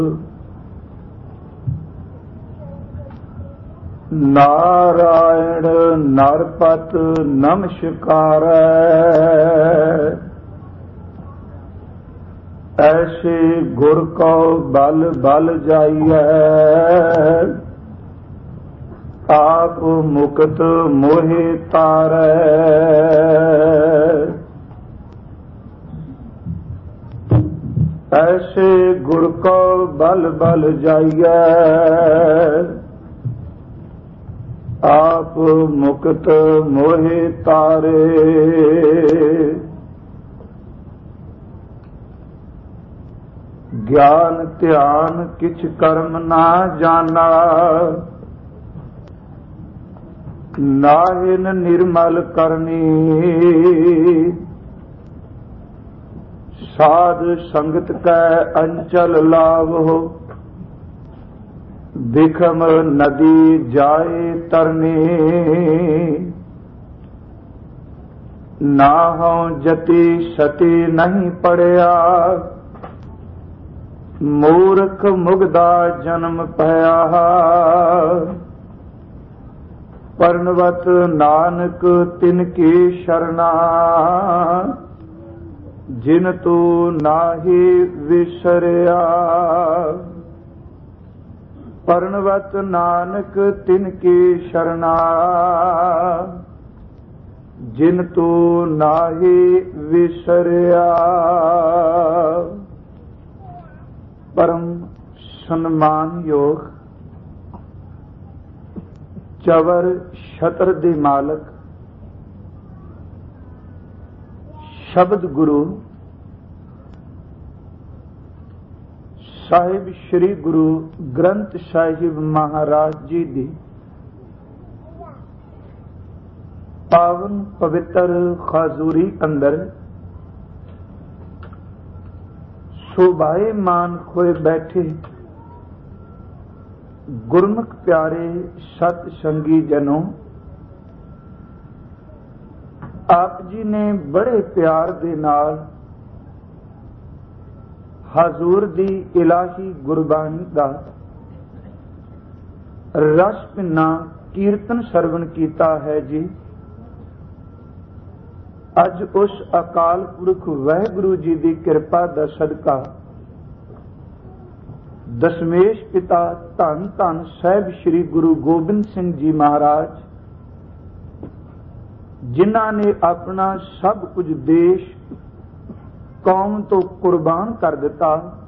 नारायण नरपत नमस्कार। ऐसे गुर को बल बल जाइए, आप मुक्त मोहे तारै। ऐसे गुर को बल बल जाइए, आप मुक्त मोहे तारे। ज्ञान ध्यान किछ कर्म ना जाना, नाहिन निर्मल करनी। साध संगत कै अंचल लाभो, बिखम नदी जाए तरनी। नाहों जति सती नहीं पड़या, मूर्ख मुगदा जन्म पया। परनवत नानक तिनकी शरणा, जिन तू नाहि विसरया। परनवत नानक तिनकी शरणा, जिन तू नाहि विसरया। परम सन्मान योग चवर छत्र दे मालक शब्द गुरु ਸਾਹਿਬ श्री गुरु ग्रंथ साहिब महाराज जी दी पावन पवित्र खाजूरी अंदर शोभाएमान होए बैठे गुरमुख प्यारे सत संगी जनों, आप जी ने बड़े प्यार दे नाल हजूर दी इलाही गुरबाणी दा रस पिन्ना कीर्तन सरवण कीता है जी। अज उस अकाल पुरख वाहिगुरु जी दी कृपा दा सदका दशमेश पिता धन धन साहिब श्री गुरु गोबिंद सिंह जी महाराज, जिन्हां ने अपना सब कुछ देश कौम तो कुर्बान कर दिता,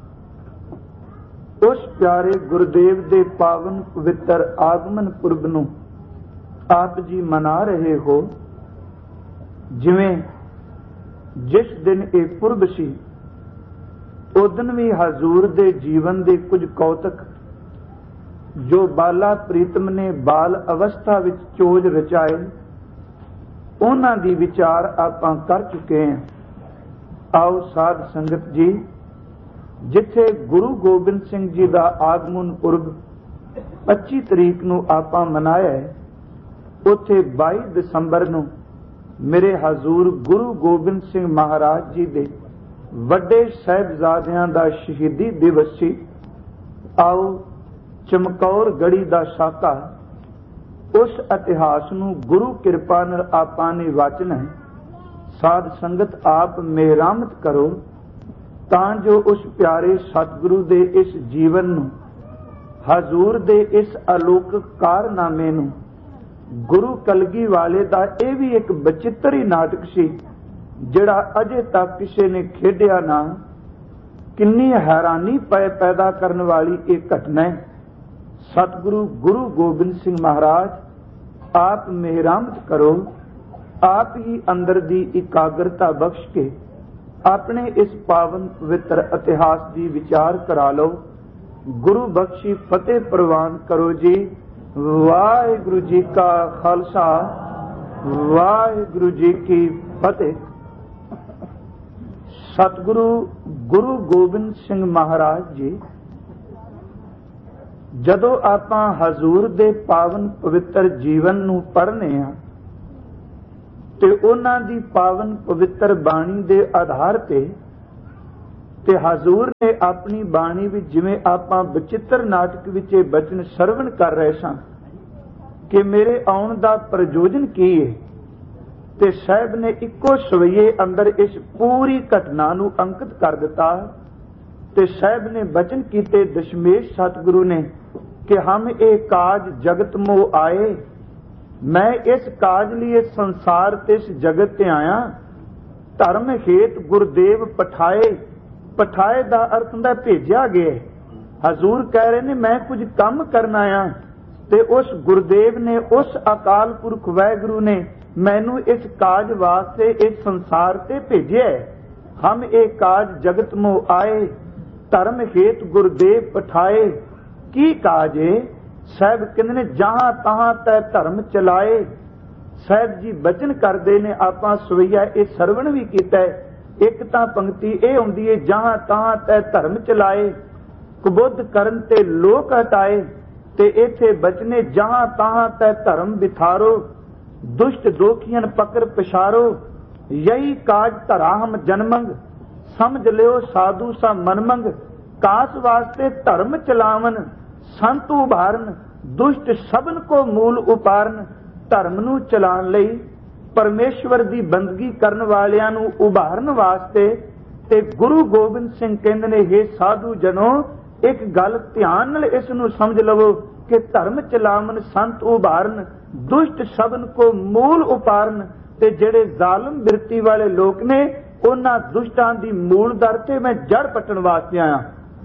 उस प्यारे गुरुदेव दे पावन पवित्र आगमन पुरब नूं आप जी मना रहे हो। जिवें जिस दिन ये पुरब सी, उस दिन भी हजूर दे जीवन दे कुछ कौतक जो बाला प्रीतम ने बाल अवस्था विच चोज रचाए, उन्हां दी विचार आपां कर चुके हैं। आओ साध संगत जी, जिथे गुरु गोबिंद सिंह जी का आगमन पुरब 25 तरीक नूं आपां मनाया है, उथे 22 दसंबर नूं मेरे हजूर गुरु गोबिंद सिंह महाराज जी दे वड्डे साहिबजादियां दा शहीदी दिवस सी। आओ चमकौर गढ़ी दा साका उस इतिहास नूं गुरु किरपा नाल आपां ने वाचना है। साध संगत आप मेहरामत करो तां जो उस प्यारे सतगुरु दे इस जीवन नूं, हजूर दे इस अलौकिक कारनामे नूं, गुरु कलगी वाले दा यह भी एक बचित्र ही नाटक सी जिहड़ा अजे तक किसी ने खेडिया ना। किन्नी हैरानी पैदा करने वाली एक घटना है। सतगुरु गुरु गोबिंद सिंह महाराज आप मेहरामत करो, आप ही अंदर दी इकाग्रता बख्श के अपने इस पावन पवित्र इतिहास की विचार करा लो। गुरु बख्शी फतेह प्रवान करो जी। वाहिगुरु जी का खालसा, वाहिगुरु जी की फतेह। सतगुरु गुरु गोबिंद सिंह महाराज जी जदों आपां हजूर दे पावन पवित्र जीवन नूं पढ़ने आ ते उन्हां दी पावन पवित्र बाणी दे आधार ते ਤੇ ਹਜ਼ੂਰ ਨੇ ਆਪਣੀ ਬਾਣੀ ਵਿੱਚ ਜਿਵੇਂ ਆਪਾਂ ਬਚਿੱਤਰ ਨਾਟਕ ਵਿੱਚ ਇਹ ਬਚਨ ਸਰਵਣ ਕਰ ਰਹੇ ਸਾਂ ਕਿ ਮੇਰੇ ਆਉਣ ਦਾ ਪ੍ਰਯੋਜਨ ਕੀ ਹੈ, ਤੇ ਸਾਹਿਬ ਨੇ ਇੱਕੋ ਸਵਈਏ ਅੰਦਰ ਇਸ ਪੂਰੀ ਘਟਨਾ ਨੂੰ ਅੰਕਿਤ ਕਰ ਦਿੱਤਾ। ਤੇ ਸਾਹਿਬ ਨੇ ਬਚਨ ਕੀਤੇ ਦਸ਼ਮੇਸ਼ ਸਤਿਗੁਰੂ ਨੇ ਕਿ ਹਮ ਇਹ ਕਾਜ ਜਗਤ ਮੋਹ ਆਏ, ਮੈਂ ਇਸ ਕਾਜ ਲਈ ਇਸ ਸੰਸਾਰ ਤੇ ਇਸ ਜਗਤ ਤੇ ਆਇਆ। ਧਰਮ ਹੇਤ ਗੁਰਦੇਵ ਪਠਾਏ, ਪਠਾਏ ਦਾ ਅਰਥ ਹੁੰਦਾ ਭੇਜਿਆ ਗਿਆ। ਹਜ਼ੂਰ ਕਹਿ ਰਹੇ ਨੇ ਮੈਂ ਕੁਝ ਕੰਮ ਕਰਨ ਆਇਆ, ਤੇ ਉਸ ਗੁਰਦੇਵ ਨੇ, ਉਸ ਅਕਾਲ ਪੁਰਖ ਵਾਹਿਗੁਰੂ ਨੇ ਮੈਨੂੰ ਇਸ ਕਾਜ ਵਾਸਤੇ ਇਸ ਸੰਸਾਰ ਤੇ ਭੇਜਿਆ। ਹਮ ਇਹ ਕਾਜ ਜਗਤ ਮੋਹ ਆਏ, ਧਰਮ ਹੇਤ ਗੁਰਦੇਵ ਪਠਾਏ। ਕੀ ਕਾਜ ਹੈ? ਸਾਹਿਬ ਕਹਿੰਦੇ ਨੇ ਜਹਾਂ ਤਹਾਂ ਤੈ ਧਰਮ ਚਲਾਏ। ਸਾਹਿਬ ਜੀ ਬਚਨ ਕਰਦੇ ਨੇ, ਆਪਾਂ ਸਵਈਆ ਇਹ ਸਰਵਣ ਵੀ ਕੀਤਾ। ਇੱਕ ਤਾਂ ਪੰਕਤੀ ਇਹ ਹੁੰਦੀ ਹੈ ਜਹਾਂ ਤਹਾਂ ਤੈ ਧਰਮ ਚਲਾਏ, ਕੁਬੁੱਧ ਕਰਨ ਤੇ ਲੋਕ ਹਟਾਏ। ਤੇ ਇੱਥੇ ਬਚਨੇ ਜਹਾਂ ਤਹਾਂ ਤੈ ਧਰਮ ਬਿਥਾਰੋ, ਦੁਸ਼ਟ ਦੋਖੀਆਂ ਪਕੜ ਪਛਾਰੋ। ਯਹੀ ਕਾਜ ਧਰਾ ਹਮ ਜਨਮੰਗ, ਸਮਝ ਲਿਓ ਸਾਧੂ ਸਾ ਮਨਮੰਗ। ਕਾਸ ਵਾਸਤੇ ਧਰਮ ਚਲਾਵਨ, ਸੰਤ ਉਭਾਰਨ, ਦੁਸ਼ਟ ਸਭਨ ਕੋ ਮੂਲ ਉਪਾਰਨ। ਧਰਮ ਨੂੰ ਚਲਾਉਣ ਲਈ, ਪਰਮੇਸ਼ਵਰ ਦੀ ਬੰਦਗੀ ਕਰਨ ਵਾਲਿਆਂ ਨੂੰ ਉਭਾਰਨ ਵਾਸਤੇ। ਤੇ ਗੁਰੂ ਗੋਬਿੰਦ ਸਿੰਘ ਕਹਿੰਦੇ ਨੇ ਹੇ ਸਾਧੂ ਜਨੋ, ਇੱਕ ਗੱਲ ਧਿਆਨ ਨਾਲ ਇਸ ਨੂੰ ਸਮਝ ਲਵੋ ਕਿ ਧਰਮ ਚਲਾਵਨ, ਸੰਤ ਉਭਾਰਨ, ਦੁਸ਼ਟ ਸਭਨ ਕੋ ਮੂਲ ਉਪਾਰਨ। ਤੇ ਜਿਹੜੇ ਜ਼ਾਲਮ ਬਿਰਤੀ ਵਾਲੇ ਲੋਕ ਨੇ ਉਹਨਾਂ ਦੁਸ਼ਟਾਂ ਦੀ ਮੂਲ ਦਰ ਤੇ ਮੈਂ ਜੜ ਪੱਟਣ ਵਾਸਤੇ ਆਇਆ।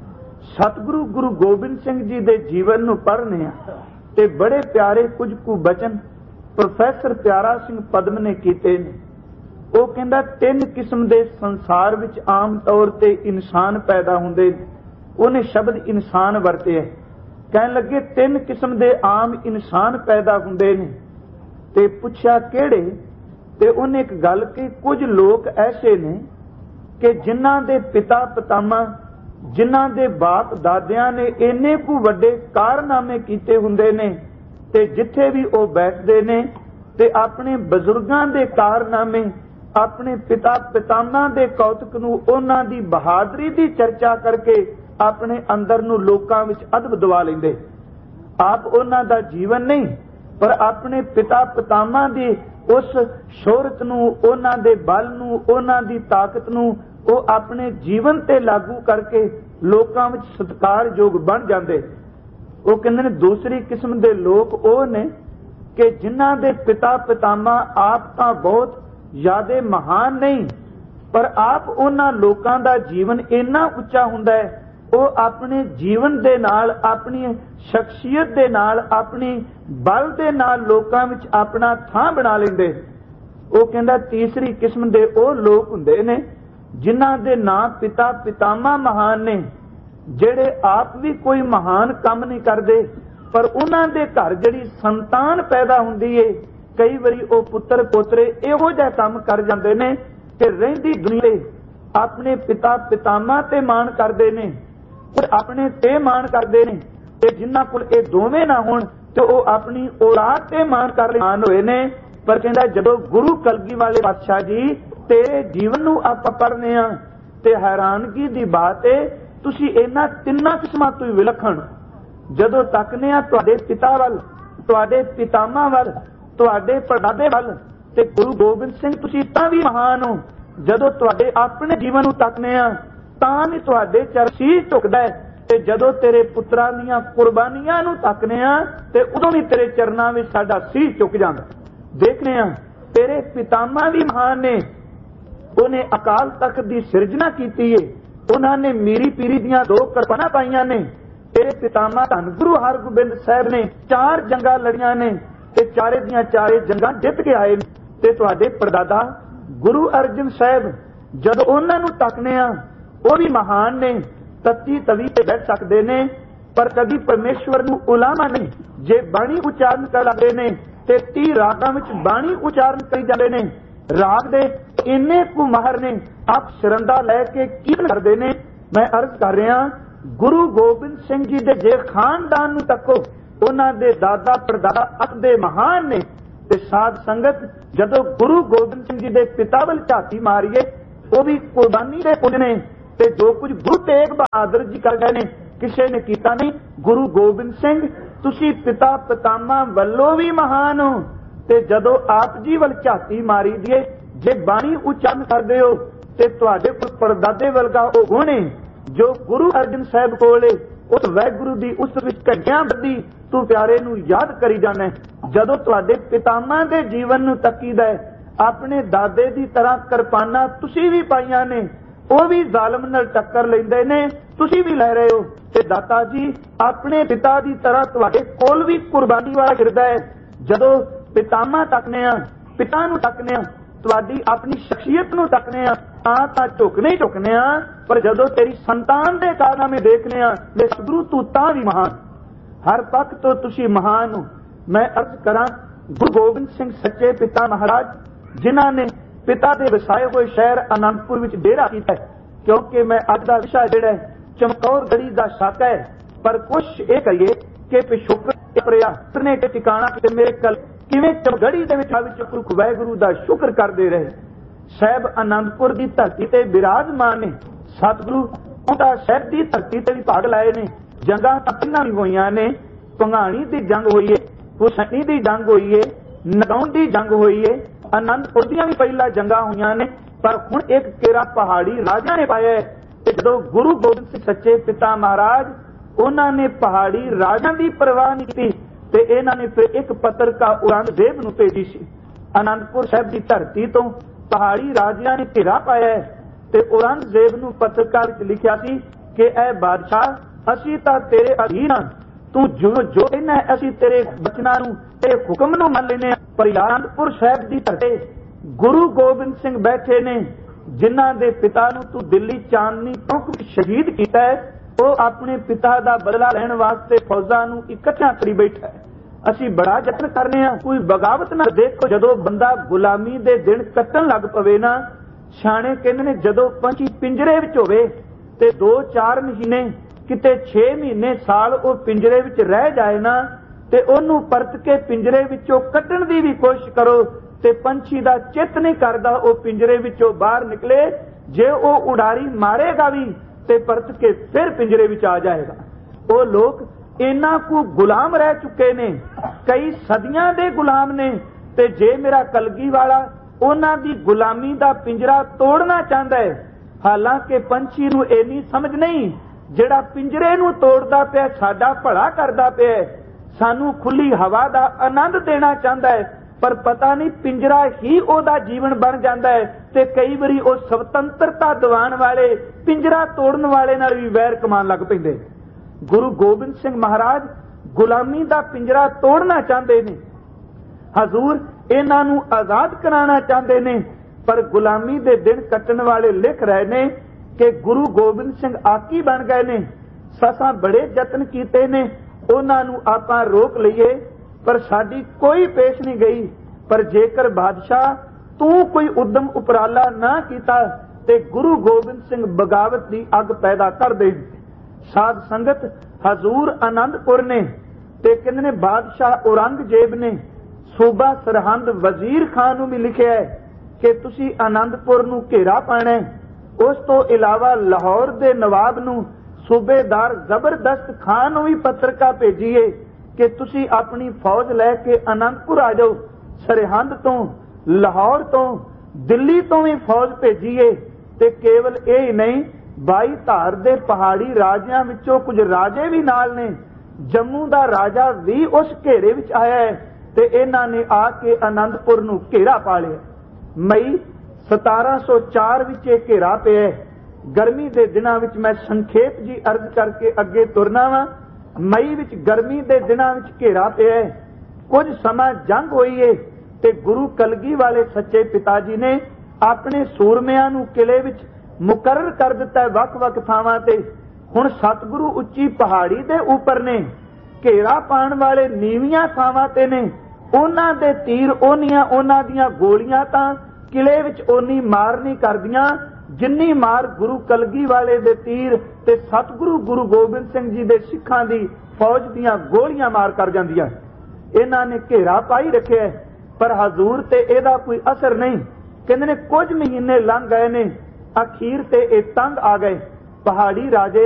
ਸਤਿਗੁਰੂ ਗੁਰੂ ਗੋਬਿੰਦ ਸਿੰਘ ਜੀ ਦੇ ਜੀਵਨ ਨੂੰ ਪੜ੍ਹਨੇ ਆ ਤੇ ਬੜੇ ਪਿਆਰੇ ਕੁਝ ਕੁ ਬਚਨ ਪ੍ਰੋਫੈਸਰ ਪਿਆਰਾ ਸਿੰਘ ਪਦਮ ਨੇ ਕੀਤੇ ਨੇ। ਉਹ ਕਹਿੰਦਾ 3 ਕਿਸਮ ਦੇ ਸੰਸਾਰ ਵਿੱਚ ਆਮ ਤੌਰ ਤੇ ਇਨਸਾਨ ਪੈਦਾ ਹੁੰਦੇ ਨੇ। ਉਹਨੇ ਸ਼ਬਦ ਇਨਸਾਨ ਵਰਤਿਆ। ਕਹਿਣ ਲੱਗੇ 3 ਕਿਸਮ ਦੇ ਆਮ ਇਨਸਾਨ ਪੈਦਾ ਹੁੰਦੇ ਨੇ। ਤੇ ਪੁੱਛਿਆ ਕਿਹੜੇ? ਤੇ ਉਹਨੇ ਇੱਕ ਗੱਲ ਕਹੀ, ਕੁਝ ਲੋਕ ਐਸੇ ਨੇ ਕਿ ਜਿਨ੍ਹਾਂ ਦੇ ਪਿਤਾ ਪਿਤਾਮਾ, ਜਿਨ੍ਹਾਂ ਦੇ ਬਾਪ ਦਾਦਿਆਂ ਨੇ ਇੰਨੇ ਕੁ ਵੱਡੇ ਕਾਰਨਾਮੇ ਕੀਤੇ ਹੁੰਦੇ ਨੇ, ਤੇ ਜਿੱਥੇ ਵੀ ਉਹ ਬੈਠਦੇ ਨੇ ਤੇ ਆਪਣੇ ਬਜ਼ੁਰਗਾਂ ਦੇ ਕਾਰਨਾਮੇ, ਆਪਣੇ ਪਿਤਾ ਪਿਤਾਮਾ ਦੇ ਕੌਤਕ ਨੂੰ, ਉਹਨਾਂ ਦੀ ਬਹਾਦਰੀ ਦੀ ਚਰਚਾ ਕਰਕੇ ਆਪਣੇ ਅੰਦਰ ਨੂੰ ਲੋਕਾਂ ਵਿੱਚ ਅਦਬ ਦਵਾ ਲੈਂਦੇ। ਆਪ ਉਹਨਾਂ ਦਾ ਜੀਵਨ ਨਹੀਂ, ਪਰ ਆਪਣੇ ਪਿਤਾ ਪਿਤਾਮਾ ਦੀ ਉਸ ਸ਼ੋਹਰਤ ਨੂੰ, ਉਹਨਾਂ ਦੇ ਬਲ ਨੂੰ, ਉਹਨਾਂ ਦੀ ਤਾਕਤ ਨੂੰ ਉਹ ਆਪਣੇ ਜੀਵਨ ਤੇ ਲਾਗੂ ਕਰਕੇ ਲੋਕਾਂ ਵਿੱਚ ਸਤਿਕਾਰਯੋਗ ਬਣ ਜਾਂਦੇ। ਉਹ ਕਹਿੰਦੇ ਨੇ ਦੂਸਰੀ ਕਿਸਮ ਦੇ ਲੋਕ ਉਹ ਨੇ ਕਿ ਜਿਨ੍ਹਾਂ ਦੇ ਪਿਤਾ ਪਿਤਾਮਾ ਆਪ ਤਾਂ ਬਹੁਤ ਜ਼ਿਆਦਾ ਮਹਾਨ ਨਹੀਂ, ਪਰ ਆਪ ਉਹਨਾਂ ਲੋਕਾਂ ਦਾ ਜੀਵਨ ਇੰਨਾ ਉੱਚਾ ਹੁੰਦਾ ਹੈ, ਉਹ ਆਪਣੇ ਜੀਵਨ ਦੇ ਨਾਲ, ਆਪਣੀ ਸ਼ਖਸੀਅਤ ਦੇ ਨਾਲ, ਆਪਣੀ ਬਲ ਦੇ ਨਾਲ ਲੋਕਾਂ ਵਿੱਚ ਆਪਣਾ ਥਾਂ ਬਣਾ ਲੈਂਦੇ। ਉਹ ਕਹਿੰਦਾ ਤੀਸਰੀ ਕਿਸਮ ਦੇ ਉਹ ਲੋਕ ਹੁੰਦੇ ਨੇ ਜਿਨ੍ਹਾਂ ਦੇ ਨਾਂ ਪਿਤਾ ਪਿਤਾਮਾ ਮਹਾਨ ਨੇ, ਜਿਹੜੇ ਆਪ ਵੀ ਕੋਈ ਮਹਾਨ ਕੰਮ ਨਹੀਂ ਕਰਦੇ, ਪਰ ਉਹਨਾਂ ਦੇ ਘਰ ਜਿਹੜੀ ਸੰਤਾਨ ਪੈਦਾ ਹੁੰਦੀ ਏ, ਕਈ ਵਾਰੀ ਉਹ ਪੁੱਤਰ ਪੋਤਰੇ ਇਹੋ ਜਿਹਾ ਕੰਮ ਕਰ ਜਾਂਦੇ ਨੇ ਕਿ ਰਹਿੰਦੀ ਦੁਨੀਆ ਆਪਣੇ ਪਿਤਾ ਪਿਤਾਮਾ ਤੇ ਮਾਣ ਕਰਦੇ ਨੇ, ਆਪਣੇ ਤੇ ਮਾਣ ਕਰਦੇ ਨੇ। ਤੇ ਜਿਨ੍ਹਾਂ ਕੋਲ ਇਹ ਦੋਵੇਂ ਨਾ ਹੋਣ ਤੇ ਉਹ ਆਪਣੀ ਔਲਾਦ ਤੇ ਮਾਣ ਕਰ ਮਾਨ ਹੋਏ ਨੇ। ਪਰ ਕਹਿੰਦਾ ਜਦੋਂ ਗੁਰੂ ਕਲਗੀ ਵਾਲੇ ਪਾਤਸ਼ਾਹ ਜੀ ਤੇਰੇ ਜੀਵਨ ਨੂੰ ਆਪਾਂ ਪੜ੍ਹਨੇ ਆ ਤੇ ਹੈਰਾਨਗੀ ਦੀ ਬਾਤ ਹੈ, ਤੁਸੀਂ ਇਹਨਾਂ 3 ਕਿਸਮਾਂ ਤੋਂ ਵਿਲੱਖਣ ਜਦੋਂ ਤੱਕਨੇ ਆ ਤੁਹਾਡੇ ਪਿਤਾ ਵੱਲ, ਤੁਹਾਡੇ ਪਿਤਾਮਾ ਵੱਲ, ਤੁਹਾਡੇ ਪੜਦਾਦੇ ਵੱਲ, ਤੇ ਗੁਰੂ ਗੋਬਿੰਦ ਸਿੰਘ ਤੁਸੀਂ ਤਾਂ ਵੀ ਮਹਾਨ ਹੋ। ਜਦੋਂ ਤੁਹਾਡੇ ਆਪਣੇ ਜੀਵਨ ਨੂੰ ਤੱਕਨੇ ਆ ਤਾਂ ਵੀ ਤੁਹਾਡੇ ਚਰਨ ਸੀਸ ਝੁਕਦਾ ਹੈ, ਤੇ ਜਦੋਂ ਤੇਰੇ ਪੁੱਤਰਾਂ ਦੀਆਂ ਕੁਰਬਾਨੀਆਂ ਨੂੰ ਤੱਕਨੇ ਆ ਤੇ ਉਦੋਂ ਵੀ ਤੇਰੇ ਚਰਨਾਂ ਵਿੱਚ ਸਾਡਾ ਸੀਸ ਝੁਕ ਜਾਂਦਾ। ਦੇਖਨੇ ਆ ਤੇਰੇ ਪਿਤਾਮਾ ਵੀ ਮਹਾਨ ਨੇ, ਉਹਨੇ ਅਕਾਲ ਤਖਤ ਦੀ ਸਿਰਜਣਾ ਕੀਤੀ ਏ, ਉਹਨਾਂ ਨੇ ਮੀਰੀ ਪੀਰੀ ਦੀਆਂ 2 ਕਿਰਪਾਨਾਂ ਪਾਈਆਂ ਨੇ। ਤੇਰੇ ਪਿਤਾਮਾ ਧੰਨ ਗੁਰੂ ਹਰਗੋਬਿੰਦ ਸਾਹਿਬ ਨੇ 4 ਜੰਗਾਂ ਲੜੀਆਂ ਨੇ ਤੇ ਚਾਰੇ ਦੀਆਂ ਚਾਰੇ ਜੰਗਾਂ ਜਿੱਤ ਕੇ ਆਏ। ਤੇ ਤੁਹਾਡੇ ਪੜਦਾਦਾ ਗੁਰੂ ਅਰਜਨ ਸਾਹਿਬ, ਜਦੋਂ ਉਹਨਾਂ ਨੂੰ ਤੱਕਨੇ ਆ ਉਹ ਵੀ ਮਹਾਨ ਨੇ, ਤੱਤੀ ਤਵੀ ਤੇ ਬੈਠ ਸਕਦੇ ਨੇ, ਪਰ ਕਦੀ ਪਰਮੇਸ਼ਵਰ ਨੂੰ ਉਲਾਮਾ ਨਹੀਂ। ਜੇ ਬਾਣੀ ਉਚਾਰਨ ਕਰਦੇ ਨੇ ਤੇ 30 ਰਾਗਾਂ ਵਿੱਚ ਬਾਣੀ ਉਚਾਰਨ ਕਰੀ ਜਾਂਦੇ ਨੇ। ਰਾਗ ਦੇ ਇੰਨੇ ਕੁ ਮਾਹਰ ਨੇ, ਆਪ ਸ਼ਰੰਦਾ ਲੈ ਕੇ ਕੀਰਤਨ ਕਰਦੇ ਨੇ। ਮੈਂ ਅਰਜ਼ ਕਰ ਰਿਹਾ, ਗੁਰੂ ਗੋਬਿੰਦ ਸਿੰਘ ਜੀ ਦੇ ਜੇ ਖਾਨਦਾਨ ਨੂੰ ਤੱਕੋ, ਉਹਨਾਂ ਦੇ ਦਾਦਾ ਪੜਦਾਦਾ ਅਤ ਦੇ ਮਹਾਨ ਨੇ। ਤੇ ਸਾਧ ਸੰਗਤ ਜਦੋਂ ਗੁਰੂ ਗੋਬਿੰਦ ਸਿੰਘ ਜੀ ਦੇ ਪਿਤਾ ਵੱਲ ਝਾਤੀ ਮਾਰੀਏ, ਉਹ ਵੀ ਕੁਰਬਾਨੀ ਦੇ ਪੁੰਜ ਨੇ। ਤੇ ਜੋ ਕੁਝ ਗੁਰੂ ਤੇਗ ਬਹਾਦਰ ਜੀ ਕਰ ਗਏ ਨੇ ਕਿਸੇ ਨੇ ਕੀਤਾ ਨਹੀਂ। ਗੁਰੂ ਗੋਬਿੰਦ ਸਿੰਘ ਤੁਸੀਂ ਪਿਤਾ ਪਿਤਾਮਾ ਵੱਲੋਂ ਵੀ ਮਹਾਨ ਹੋ, ਤੇ ਜਦੋਂ ਆਪ ਜੀ ਵੱਲ ਝਾਤੀ ਮਾਰੀ ਦੀਏ, ਜੇ ਬਾਣੀ ਉਚਾਰਨ ਕਰਦੇ ਹੋ ਤੇ ਤੁਹਾਡੇ ਕੋਲ ਪਰਦਾਦੇ ਵਰਗਾ ਉਹ ਗੁਣ ਹੈ ਜੋ ਗੁਰੂ ਅਰਜਨ ਸਾਹਿਬ ਕੋਲੇ ਉਸ ਵਾਹਿਗੁਰੂ ਦੀ ਉਸ ਵਿੱਚ ਘੰਟਿਆਂ ਬੱਧੀ ਤੂੰ ਪਿਆਰੇ ਨੂੰ ਯਾਦ ਕਰੀ ਜਾਣਾ। ਜਦੋਂ ਤੁਹਾਡੇ ਪਿਤਾਮਾ ਦੇ ਜੀਵਨ ਨੂੰ ਤੱਕੀਦਾ, ਆਪਣੇ ਦਾਦੇ ਦੀ ਤਰ੍ਹਾਂ ਕਿਰਪਾਨਾਂ ਤੁਸੀਂ ਵੀ ਪਾਈਆਂ ਨੇ, ਉਹ ਵੀ ਜ਼ਾਲਮ ਨਾਲ ਟੱਕਰ ਲੈਂਦੇ ਨੇ, ਤੁਸੀਂ ਵੀ ਲੈ ਰਹੇ ਹੋ। ਤੇ ਦਾਤਾ ਜੀ ਆਪਣੇ ਪਿਤਾ ਦੀ ਤਰ੍ਹਾਂ ਤੁਹਾਡੇ ਕੋਲ ਵੀ ਕੁਰਬਾਨੀ ਵਾਲਾ ਹਿਰਦਾ ਹੈ। ਜਦੋਂ ਪਿਤਾਮਾ ਤੱਕਨੇ ਆ, ਪਿਤਾ ਨੂੰ ਤੱਕਨੇ ਆ, ਤੁਹਾਡੀ ਆਪਣੀ ਸ਼ਖਸੀਅਤ ਨੂੰ ਤੱਕਨੇ ਆ ਤਾਂ ਝੁਕਨੇ ਹੀ ਝੁਕਨੇ ਆ, ਪਰ ਜਦੋਂ ਤੇਰੀ ਸੰਤਾਨ ਦੇ ਕਾਰਨਾਮੇ ਦੇਖਨੇ ਆ ਵੇ ਸਤਿਗੁਰੂ ਤੂੰ ਤਾਂ ਵੀ ਮਹਾਨ, ਹਰ ਪੱਖ ਤੋਂ ਤੁਸੀਂ ਮਹਾਨ ਹੋ। ਮੈਂ ਅਰਜ਼ ਕਰਾਂ ਗੁਰੂ ਗੋਬਿੰਦ ਸਿੰਘ ਸੱਚੇ ਪਿਤਾ ਮਹਾਰਾਜ ਜਿਨ੍ਹਾਂ ਨੇ ਪਿਤਾ ਦੇ ਵਸਾਏ ਹੋਏ ਸ਼ਹਿਰ ਅਨੰਦਪੁਰ ਵਿੱਚ ਡੇਰਾ ਕੀਤਾ, ਕਿਉਂਕਿ ਮੈਂ ਅੱਜ ਦਾ ਵਿਸ਼ਾ ਜਿਹੜਾ ਚਮਕੌਰ ਗੜੀ ਦਾ ਸ਼ੱਕ ਹੈ, ਪਰ ਕੋਸ਼ਿਸ਼ ਇਹ ਕਰੀਏ ਕਿ ਪਿਛੋਕੜ ਪ੍ਰਿਆ ਨੇ ਟਿਕਾਣਾ ਕਿਤੇ ਮੇਰੇ ਕਲ ਕਿਵੇਂ ਚਮਗੜੀ ਦੇ ਵਿੱਚ ਪੁਰਖ ਵਾਹਿਗੁਰੂ ਦਾ ਸ਼ੁਕਰ ਕਰਦੇ ਰਹੇ। ਸਾਹਿਬ ਅਨੰਦਪੁਰ ਦੀ ਧਰਤੀ ਤੇ ਬਿਰਾਜਮਾਨ ਨੇ, ਸਤਿਗੁਰੂ ਉਹਦਾ ਸਾਹਿਬ ਦੀ ਧਰਤੀ ਤੇ ਵੀ ਭਾਗ ਲਾਏ ਨੇ। ਜੰਗਾਂ ਤਾਂ ਪਹਿਲਾਂ ਵੀ ਹੋਈਆਂ ਨੇ, ਭੰਗਾਣੀ ਦੀ ਜੰਗ ਹੋਈ ਏ, ਹੁਸੈਨੀ ਦੀ ਜੰਗ ਹੋਈ ਏ, ਨਗਾਉਣ ਦੀ ਜੰਗ ਹੋਈ ਏ, ਅਨੰਦਪੁਰ ਦੀਆਂ ਵੀ ਪਹਿਲਾਂ ਜੰਗਾਂ ਹੋਈਆਂ ਨੇ, ਪਰ ਹੁਣ ਇੱਕ ਕੇਰਾ ਪਹਾੜੀ ਰਾਜਾ ਨੇ ਪਾਇਆ। ਤੇ ਜਦੋਂ ਗੁਰੂ ਗੋਬਿੰਦ ਸਿੰਘ ਸੱਚੇ ਪਿਤਾ ਮਹਾਰਾਜ ਉਹਨਾਂ ਨੇ ਪਹਾੜੀ ਰਾਜਾਂ ਦੀ ਪਰਵਾਹ ਨਹੀਂ ਕੀਤੀ ਤੇ ਇਹਨਾਂ ਨੇ ਫਿਰ ਇੱਕ ਪੱਤਰਕਾ ਔਰੰਗਜ਼ੇਬ ਨੂੰ ਭੇਜੀ ਸੀ। ਅਨੰਦਪੁਰ ਸਾਹਿਬ ਦੀ ਧਰਤੀ ਤੋਂ ਪਹਾੜੀ ਰਾਜਿਆਂ ਨੇ ਘੇਰਾ ਪਾਇਆ ਤੇ ਔਰੰਗਜ਼ੇਬ ਨੂੰ ਪੱਤਰਕਾਰ ਵਿੱਚ ਲਿਖਿਆ ਸੀ ਕਿ ਇਹ ਬਾਦਸ਼ਾਹ ਅਸੀਂ ਤਾਂ ਤੇਰੇ ਅਧੀਨ ਹਾਂ, ਤੂੰ ਜੋ ਕਹਿੰਦਾ ਅਸੀਂ ਤੇਰੇ ਬਚਨਾਂ ਨੂੰ ਤੇਰੇ ਹੁਕਮ ਨੂੰ ਮੰਨ ਲੈਨੇ। ਪਰ ਅਨੰਦਪੁਰ ਸਾਹਿਬ ਦੀ ਧਰਤੀ ਗੁਰੂ ਗੋਬਿੰਦ ਸਿੰਘ ਬੈਠੇ ਨੇ, ਜਿਨ੍ਹਾਂ ਦੇ ਪਿਤਾ ਨੂੰ ਤੂੰ ਦਿੱਲੀ ਚਾਂਦਨੀ ਚੌਕ ਵਿੱਚ ਸ਼ਹੀਦ ਕੀਤਾ ਹੈ, ਉਹ ਆਪਣੇ ਪਿਤਾ ਦਾ ਬਦਲਾ ਲੈਣ ਵਾਸਤੇ ਫੌਜਾਂ ਨੂੰ ਇਕੱਠਿਆਂ ਕਰੀ ਬੈਠਾ ਹੈ। ਅਸੀਂ ਬੜਾ ਯਤਨ ਕਰਨੇ ਆ, ਕੋਈ ਬਗਾਵਤ ਨਾ। ਦੇਖੋ ਜਦੋਂ ਬੰਦਾ ਗੁਲਾਮੀ ਦੇ ਦਿਨ ਕੱਟਣ ਲੱਗ ਪਵੇ ਨਾ, ਸਿਆਣੇ ਕਹਿੰਦੇ ਨੇ ਜਦੋਂ ਪੰਛੀ ਪਿੰਜਰੇ ਵਿੱਚ ਹੋਵੇ ਤੇ 2-4 ਮਹੀਨੇ ਕਿਤੇ 6 ਮਹੀਨੇ ਸਾਲ ਉਹ ਪਿੰਜਰੇ ਵਿੱਚ ਰਹਿ ਜਾਏ ਨਾ, ਤੇ ਉਹਨੂੰ ਪਰਤ ਕੇ ਪਿੰਜਰੇ ਵਿੱਚੋਂ ਕੱਢਣ ਦੀ ਵੀ ਕੋਸ਼ਿਸ਼ ਕਰੋ ਤੇ ਪੰਛੀ ਦਾ ਚਿੱਤ ਨਹੀਂ ਕਰਦਾ ਉਹ ਪਿੰਜਰੇ ਵਿੱਚੋਂ ਬਾਹਰ ਨਿਕਲੇ। ਜੇ ਉਹ ਉਡਾਰੀ ਮਾਰੇਗਾ ਵੀ ਤੇ ਪਰਤ ਕੇ ਫਿਰ ਪਿੰਜਰੇ ਵਿੱਚ ਆ ਜਾਏਗਾ। ਉਹ ਲੋਕ ਇਹਨਾਂ ਕੁ ਗੁਲਾਮ ਰਹਿ ਚੁੱਕੇ ਨੇ, ਕਈ ਸਦੀਆਂ ਦੇ ਗੁਲਾਮ ਨੇ। ਤੇ ਜੇ ਮੇਰਾ ਕਲਗੀ ਵਾਲਾ ਉਹਨਾਂ ਦੀ ਗੁਲਾਮੀ ਦਾ ਪਿੰਜਰਾ ਤੋੜਨਾ ਚਾਹੁੰਦਾ ਹੈ, ਹਾਲਾਂਕਿ ਪੰਛੀ ਨੂੰ ਇੰਨੀ ਸਮਝ ਨਹੀਂ, ਜਿਹੜਾ ਪਿੰਜਰੇ ਨੂੰ ਤੋੜਦਾ ਪਿਆ ਸਾਡਾ ਭਲਾ ਕਰਦਾ ਪਿਆ, ਸਾਨੂੰ ਖੁੱਲੀ ਹਵਾ ਦਾ ਆਨੰਦ ਦੇਣਾ ਚਾਹੁੰਦਾ ਹੈ, ਪਰ ਪਤਾ ਨਹੀਂ ਪਿੰਜਰਾ ਹੀ ਉਹਦਾ ਜੀਵਨ ਬਣ ਜਾਂਦਾ ਹੈ। ਤੇ ਕਈ ਵਾਰੀ ਉਹ ਸੁਤੰਤਰਤਾ ਦਿਵਾਉਣ ਵਾਲੇ ਪਿੰਜਰਾ ਤੋੜਨ ਵਾਲੇ ਨਾਲ ਵੀ ਵੈਰ ਕਮਾਉਣ ਲੱਗ ਪੈਂਦੇ। ਗੁਰੂ ਗੋਬਿੰਦ ਸਿੰਘ ਮਹਾਰਾਜ ਗੁਲਾਮੀ ਦਾ ਪਿੰਜਰਾ ਤੋੜਨਾ ਚਾਹੁੰਦੇ ਨੇ, ਹਜ਼ੂਰ ਇਹਨਾਂ ਨੂੰ ਆਜ਼ਾਦ ਕਰਾਉਣਾ ਚਾਹੁੰਦੇ ਨੇ, ਪਰ ਗੁਲਾਮੀ ਦੇ ਦਿਨ ਕੱਟਣ ਵਾਲੇ ਲਿਖ ਰਹੇ ਨੇ ਕਿ ਗੁਰੂ ਗੋਬਿੰਦ ਸਿੰਘ ਆਕੀ ਬਣ ਗਏ ਨੇ। ਸਾਸਾਂ ਬੜੇ ਯਤਨ ਕੀਤੇ ਨੇ ਉਹਨਾਂ ਨੂੰ ਆਪਾਂ ਰੋਕ ਲਈਏ, ਪਰ ਸਾਡੀ ਕੋਈ ਪੇਸ਼ ਨਹੀਂ ਗਈ। ਪਰ ਜੇਕਰ ਬਾਦਸ਼ਾਹ ਤੂੰ ਕੋਈ ਉਦਮ ਉਪਰਾਲਾ ਨਾ ਕੀਤਾ ਤੇ ਗੁਰੂ ਗੋਬਿੰਦ ਸਿੰਘ ਬਗਾਵਤ ਦੀ ਅੱਗ ਪੈਦਾ ਕਰ ਦੇ। ਸਾਧ ਸੰਗਤ ਹਜ਼ੂਰ ਆਨੰਦਪੁਰ ਨੇ ਤੇ ਕਹਿੰਦੇ ਨੇ ਬਾਦਸ਼ਾਹ ਔਰੰਗਜ਼ੇਬ ਨੇ ਸੂਬਾ ਸਰਹੰਦ ਵਜ਼ੀਰ ਖਾਨ ਨੂੰ ਵੀ ਲਿਖਿਆ ਹੈ ਕਿ ਤੁਸੀਂ ਆਨੰਦਪੁਰ ਨੂੰ ਘੇਰਾ ਪਾਣਾ ਹੈ। ਉਸ ਤੋਂ ਇਲਾਵਾ ਲਾਹੌਰ ਦੇ ਨਵਾਬ ਨੂੰ ਸੂਬੇਦਾਰ ਜ਼ਬਰਦਸਤ ਖਾਨ ਨੂੰ ਵੀ ਪੱਤਰਕਾ ਭੇਜੀਏ ਕਿ ਤੁਸੀਂ ਆਪਣੀ ਫੌਜ ਲੈ ਕੇ ਆਨੰਦਪੁਰ ਆ ਜਾਓ। ਸਰਹੰਦ ਤੋਂ, ਲਾਹੌਰ ਤੋਂ, ਦਿੱਲੀ ਤੋਂ ਵੀ ਫੌਜ ਭੇਜੀਏ। ਤੇ ਕੇਵਲ ਇਹ ਹੀ ਨਹੀਂ, 22 ਧਾਰ ਦੇ ਪਹਾੜੀ ਰਾਜਿਆਂ ਵਿੱਚੋਂ ਕੁਝ ਰਾਜੇ ਵੀ ਨਾਲ ਨੇ। ਜੰਮੂ ਦਾ ਰਾਜਾ ਵੀ ਉਸ ਘੇਰੇ ਵਿੱਚ ਆਇਆ ਹੈ ਤੇ ਇਹਨਾਂ ਨੇ ਆ ਕੇ ਆਨੰਦਪੁਰ ਨੂੰ ਘੇਰਾ ਪਾ ਲਿਆ। ਮਈ 1704 ਵਿੱਚ ਇਹ ਘੇਰਾ ਪਿਆ। ਗਰਮੀ ਦੇ ਦਿਨਾਂ ਵਿੱਚ ਮੈਂ ਸੰਖੇਪ ਜੀ ਅਰਜ਼ ਕਰਕੇ ਅੱਗੇ ਤੁਰਨਾ ਵਾ। ਮਈ ਵਿੱਚ ਗਰਮੀ ਦੇ ਦਿਨਾਂ ਵਿੱਚ ਘੇਰਾ ਪਿਆ। ਕੁਝ ਸਮਾਂ ਜੰਗ ਹੋਈ ਏ ਤੇ ਗੁਰੂ ਕਲਗੀ ਵਾਲੇ ਸੱਚੇ ਪਿਤਾ ਜੀ ਨੇ ਆਪਣੇ ਸੂਰਮਿਆਂ ਨੂੰ ਕਿਲੇ ਵਿੱਚ ਮੁਕਰਰ ਕਰ ਦਿੱਤਾ ਵੱਖ-ਵੱਖ ਥਾਵਾਂ ਤੇ। ਹੁਣ ਸਤਿਗੁਰੂ ਉੱਚੀ ਪਹਾੜੀ ਦੇ ਉੱਪਰ ਨੇ, ਘੇਰਾ ਪਾਉਣ ਵਾਲੇ ਨੀਵੀਆਂ ਥਾਵਾਂ ਤੇ ਨੇ। ਉਹਨਾਂ ਦੇ ਤੀਰ ਉਹਨਾਂ ਦੀਆਂ ਗੋਲੀਆਂ ਤਾਂ ਕਿਲੇ ਵਿੱਚ ਓਨੀ ਮਾਰ ਨਹੀਂ ਕਰਦੀਆਂ ਜਿੰਨੀ ਮਾਰ ਗੁਰੂ ਕਲਗੀ ਵਾਲੇ ਦੇ ਤੀਰ ਤੇ ਸਤਿਗੁਰੂ ਗੁਰੂ ਗੋਬਿੰਦ ਸਿੰਘ ਜੀ ਦੇ ਸਿੱਖਾਂ ਦੀ ਫੌਜ ਦੀਆਂ ਗੋਲੀਆਂ ਮਾਰ ਕਰ ਜਾਂਦੀਆਂ। ਇਹਨਾਂ ਨੇ ਘੇਰਾ ਪਾਈ ਰੱਖਿਆ, ਪਰ ਹਜ਼ੂਰ ਤੇ ਇਹਦਾ ਕੋਈ ਅਸਰ ਨਹੀਂ। ਕਹਿੰਦੇ ਨੇ ਕੁਝ ਮਹੀਨੇ ਲੰਘ ਗਏ ਨੇ, अखीर ते ये तंग आ गए। पहाड़ी राजे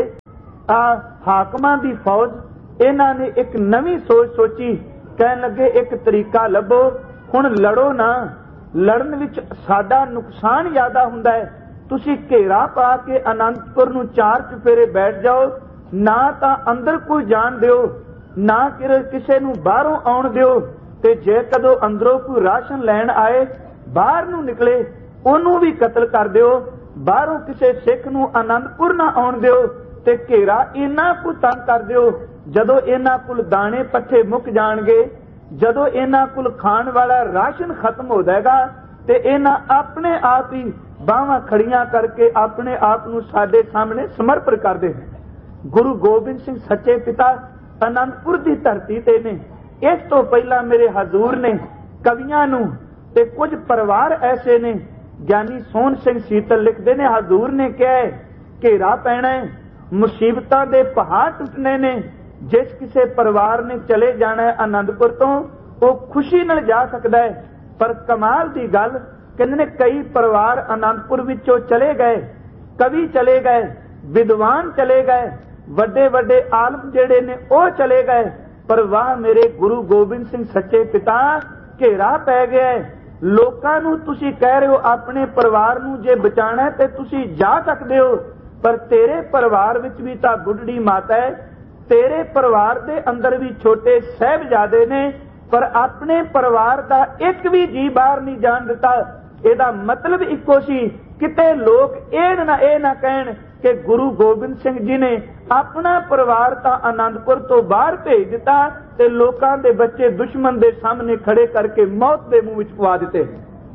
हाकमां दी फौज इन्हां ने एक नवी सोच सोची। कहन लगे एक तरीका लभो, हुण लड़ो ना, लड़न विच साडा नुकसान ज्यादा हुंदा है। तुसी घेरा पा के आनंदपुर नूं चार चुफेरे बैठ जाओ, ना तां अंदर कोई जाण दिओ, ना किसे नूं बाहरों आउण दिओ, ते जे कदों अंदरों कोई राशन लैण आए बाहर नूं निकले ओनू भी कतल कर दिओ, बाहरों किसे सिख नूं आनंदपुर ना आउण दिओ, ते घेरा इन्ना को तंग कर दिओ। जदों इन्हां कोल दाणे पट्ठे मुक जाणगे, जदों इन्हां कोल खाण वाला राशन खत्म हो जाएगा, ते इन्हां अपने आप ही बाहां खड़ियां करके अपने आप नूं साडे सामने समर्पण करदे हैं। गुरु गोबिंद सिंह सच्चे पिता आनंदपुर की धरती ते ने। इस तो पहला मेरे हजूर ने कवियां नूं ते कुछ परिवार ऐसे ने, ज्ञानी सोहन सिंह सीतल लिखते ने, हजूर ने कहा है घेरा पैना है, मुसीबतां दे पहाड़ टुटने ने, जिस किसी परिवार ने चले जाना है आनंदपुर तो वो खुशी नाल जा सकता है। पर कमाल दी गल कहंदे ने कई परिवार आनंदपुर विचों चले गए, कवि चले गए, विद्वान चले गए, वड्डे वड्डे आलम जेड़े ने वो चले गए, पर वाह मेरे गुरु गोबिंद सिंह सच्चे पिता घेरा पै गया है। लोकां नूं तुसीं कह रहे हो अपने परिवार नूं जे बचाना है ते तुसीं जा सकदे हो, पर तेरे परिवार विच भी तां बुढ़ड़ी माता है, तेरे परिवार दे अंदर भी छोटे साहिबजादे ने, पर अपने परिवार दा एक भी जी बाहर नहीं जाण दिता। इहदा मतलब इक्को सी, किते लोग ये ना कहण कि गुरु गोबिंद सिंह जी ने अपना परिवार तां आनंदपुर तो बाहर भेज दिता ते लोकां दे बच्चे दुश्मन दे सामने खड़े करके मौत दे मुंह विच पवा दिते।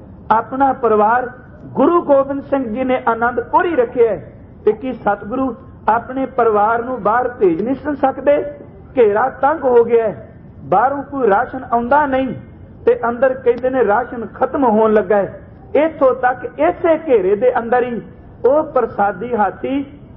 अपना परिवार गुरु गोबिंद सिंह जी ने आनंदपुर ही रखे है, ते की सतगुरु अपने परिवार नूं बाहर भेज नहीं सकते? घेरा तंग हो गया है, बाहरों कोई राशन आउंदा नहीं, ते अंदर कहते ने राशन खत्म होण लगा है। इथों तक इसे घेरे दे अंदर ही वो प्रसादी हाथी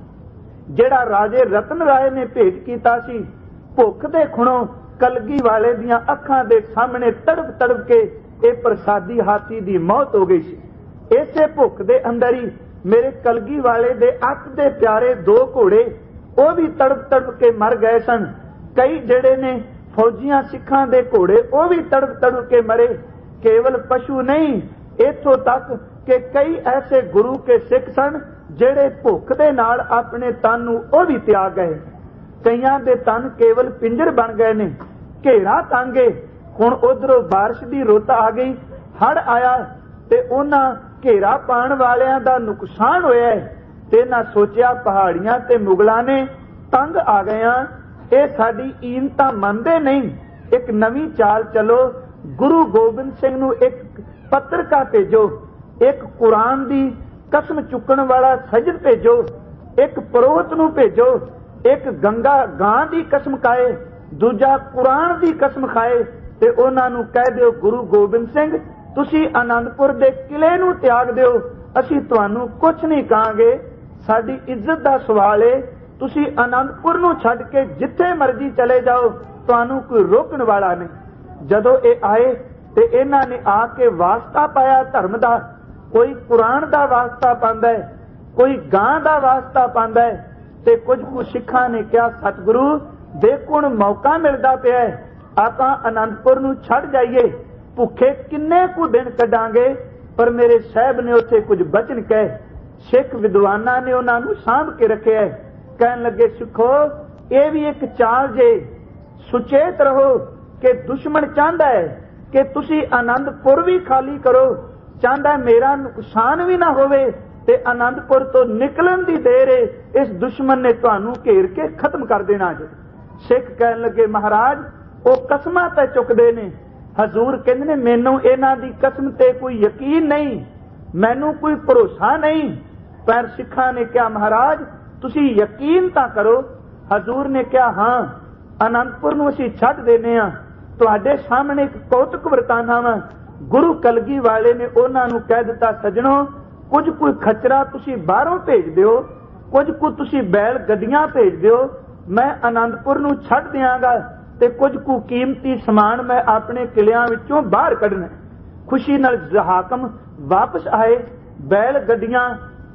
जेड़ा राजे रतन राय ने भेंट कीता सी, भुख दे खुणों कलगी वाले दियां अखां दे सामने तड़प तड़प के ये प्रसादी हाथी दी मौत हो गई सी। इसे भुख दे अंदर ही मेरे कलगी वाले दे अख दे प्यारे दो घोड़े वो भी तड़प तड़प के मर गए सन। कई जेड़े ने फौजियां सिखां दे घोड़े वो भी तड़प तड़प के मरे। केवल पशु नहीं, इथों तक कि कई ऐसे गुरु के सिख सन जेड़े भुख दे नाल अपने तन नूं वो भी त्याग गए। कईयां दे तन केवल पिंजर बन गए ने। घेरा तंगे, हुण उधरों बारिश दी रुत आ गई, हड़ आया ते उन्हां घेरा पाण वालियां दा नुकसान होया है, ते ना सोचिया पहाड़ियां ते मुगलां ने तंग आ गया, ये साडी ईनता मनदे नहीं, एक नवी चाल चलो, गुरु गोबिंद सिंह नूं एक पत्रिका भेजो, एक कुरान दी कसम चुकण वाला सजद भेजो, एक परोहत नूं भेजो, एक गंगा गां दी कसम खाए, दूजा कुरान दी कसम खाए, ते उन्हां नूं कह दिओ गुरु गोबिंद सिंह तुसी आनंदपुर दे किले नूं त्याग दिओ, असीं तुहानूं कुछ नहीं कहांगे, साडी इज्जत दा सवाल है, तुसी आनंदपुर नूं छड्ड के जिथे मर्जी चले जाओ, तुहानूं कोई रोकण वाला नहीं। जदों ये आए ते इन्हां ने आके वास्ता पाया धर्म दा, कोई कुरान दा वास्ता पांदा है, कोई गां दा वास्ता पांदा है, ते कुछ सिखां ने कहा सतगुरु देखो हुण मौका मिलदा पिया है, आपां आनंदपुर नूं छड्ड जाइए, भुखे किन्ने कु दिन कढांगे, पर मेरे साहब ने उत्थे कुछ बचन कहे, सिख विद्वानां ने उन्हां नूं सांभ के रखिया है। कहन लगे सिखो ये भी एक चाल जे, सुचेत रहो कि दुश्मन चाहता है कि तुसी आनंदपुर भी खाली करो, चाहता मेरा नुकसान भी ना होवे, ते आनंदपुर तो निकलन दी देर है, इस दुश्मन ने तुहानूं घेर के खत्म कर देना जे। सिख कहन लगे महाराज वो कसमां ते चुकदे ने, हजूर कहंदे ने मैनूं इन्हां दी कसम ते कोई यकीन नहीं, मैनूं कोई भरोसा नहीं। पर सिखां ने कहा महाराज तुसी यकीन तां करो। हजूर ने कहा हां आनंदपुर नूं असीं छड्ड देने आ, तुहाडे सामने एक कौतुक वरताना वा। गुरु कलगी वाले ने उन्हां नूं कह दिता सजणो कुछ कोई खचरा तुसी बाहरों भेज दिओ, कुछ को तुसी बैल गड्डियां भेज दिओ, मैं आनंदपुर नूं छड्ड दियांगा, ते कुछ को कीमती समान मैं अपने किलियां विचों बाहर कढना। खुशी नाल हाकम वापस आए, बैल गड्डियां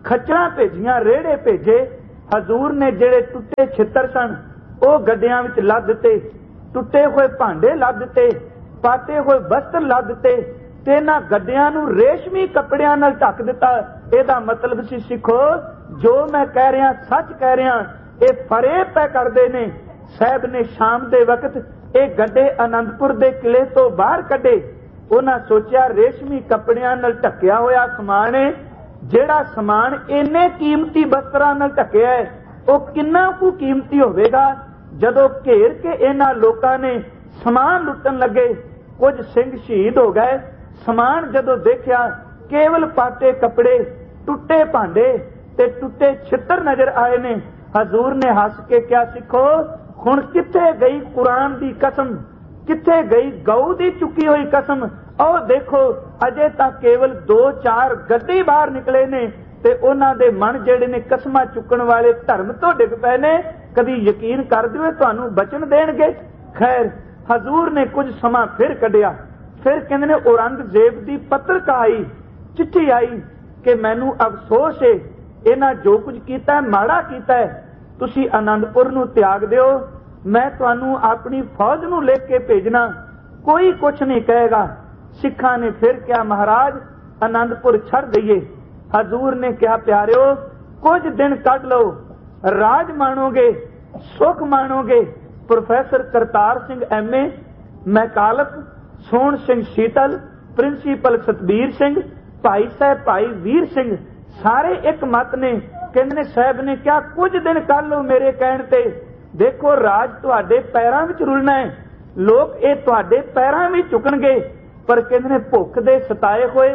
खच्चरां भेजियां, रेड़े भेजे। हजूर ने जेड़े टुटे छितर सन वो गड्डियां विच लद दिते, टुटे हुए भांडे लद दिते, पाटे हुए वस्त्र लद दिते ते इन्हां गड्डियां नूं रेशमी कपड़ियां नाल ढक दिता। इहदा मतलब सी सिखो जो मैं कह रहा सच कह रहा, ये फरेब पै करदे ने। साहब ने शाम दे वक्त ये गड्डे आनंदपुर दे किले तो बाहर कढे। उन्हां सोचिया रेशमी कपड़ियां नाल ढकिया होया समान है, जेड़ा समान इन्ने कीमती वस्त्रां नाल ढकिया है वो किन्ना कु कीमती होवेगा। जदों घेर के इन्हां लोकां ने समान लुटन लगे, कुछ सिंह शहीद हो गए। समान जदों देखिया केवल पाटे कपड़े, टुटे भांडे ते टुटे छितर नजर आए ने। हजूर ने हस के क्या सिखो हुण किथे गई कुरान दी कसम, किथे गई गऊ दी चुकी हुई कसम। और देखो अजे तक केवल 2-4 गड्डी बाहर निकले ने ते उन्हां दे मन जेड़े ने कसमां चुकण वाले धर्म तो डिग पए ने। कदी यकीन कर दिओ तुहानूं बचन देणगे। खैर हजूर ने कुछ समा फिर कढिया। फिर कहंदे ने औरंगजेब दी पत्रक आई, चिट्ठी आई कि मैनू अफसोस है, इन्हां जो कुछ कीता माड़ा कीता है, तुसी आनंदपुर नूं त्याग दिओ, मैं तुहानूं अपनी फौज नूं लिख के भेजना, कोई कुछ नहीं कहेगा। सिखां ने फिर क्या महाराज आनंदपुर छड़ दईए। हजूर ने कहा प्यारिओ कुछ दिन कढ लो, राज माणोगे, सुख माणोगे। प्रोफैसर करतार सिंह MA, मैकालफ, सोहण सिंह शीतल, प्रिंसीपल सतबीर सिंह, भाई साहब भाई वीर सिंह सारे एक मत ने। कहंदे ने साहब ने क्या कुछ दिन कर लो मेरे कहण ते, देखो राज तुहाडे पैरां विच रुलना है, लोग ये तुहाडे पैरां विच झुकणगे। पर कहंदे ने भुख दे सताए होए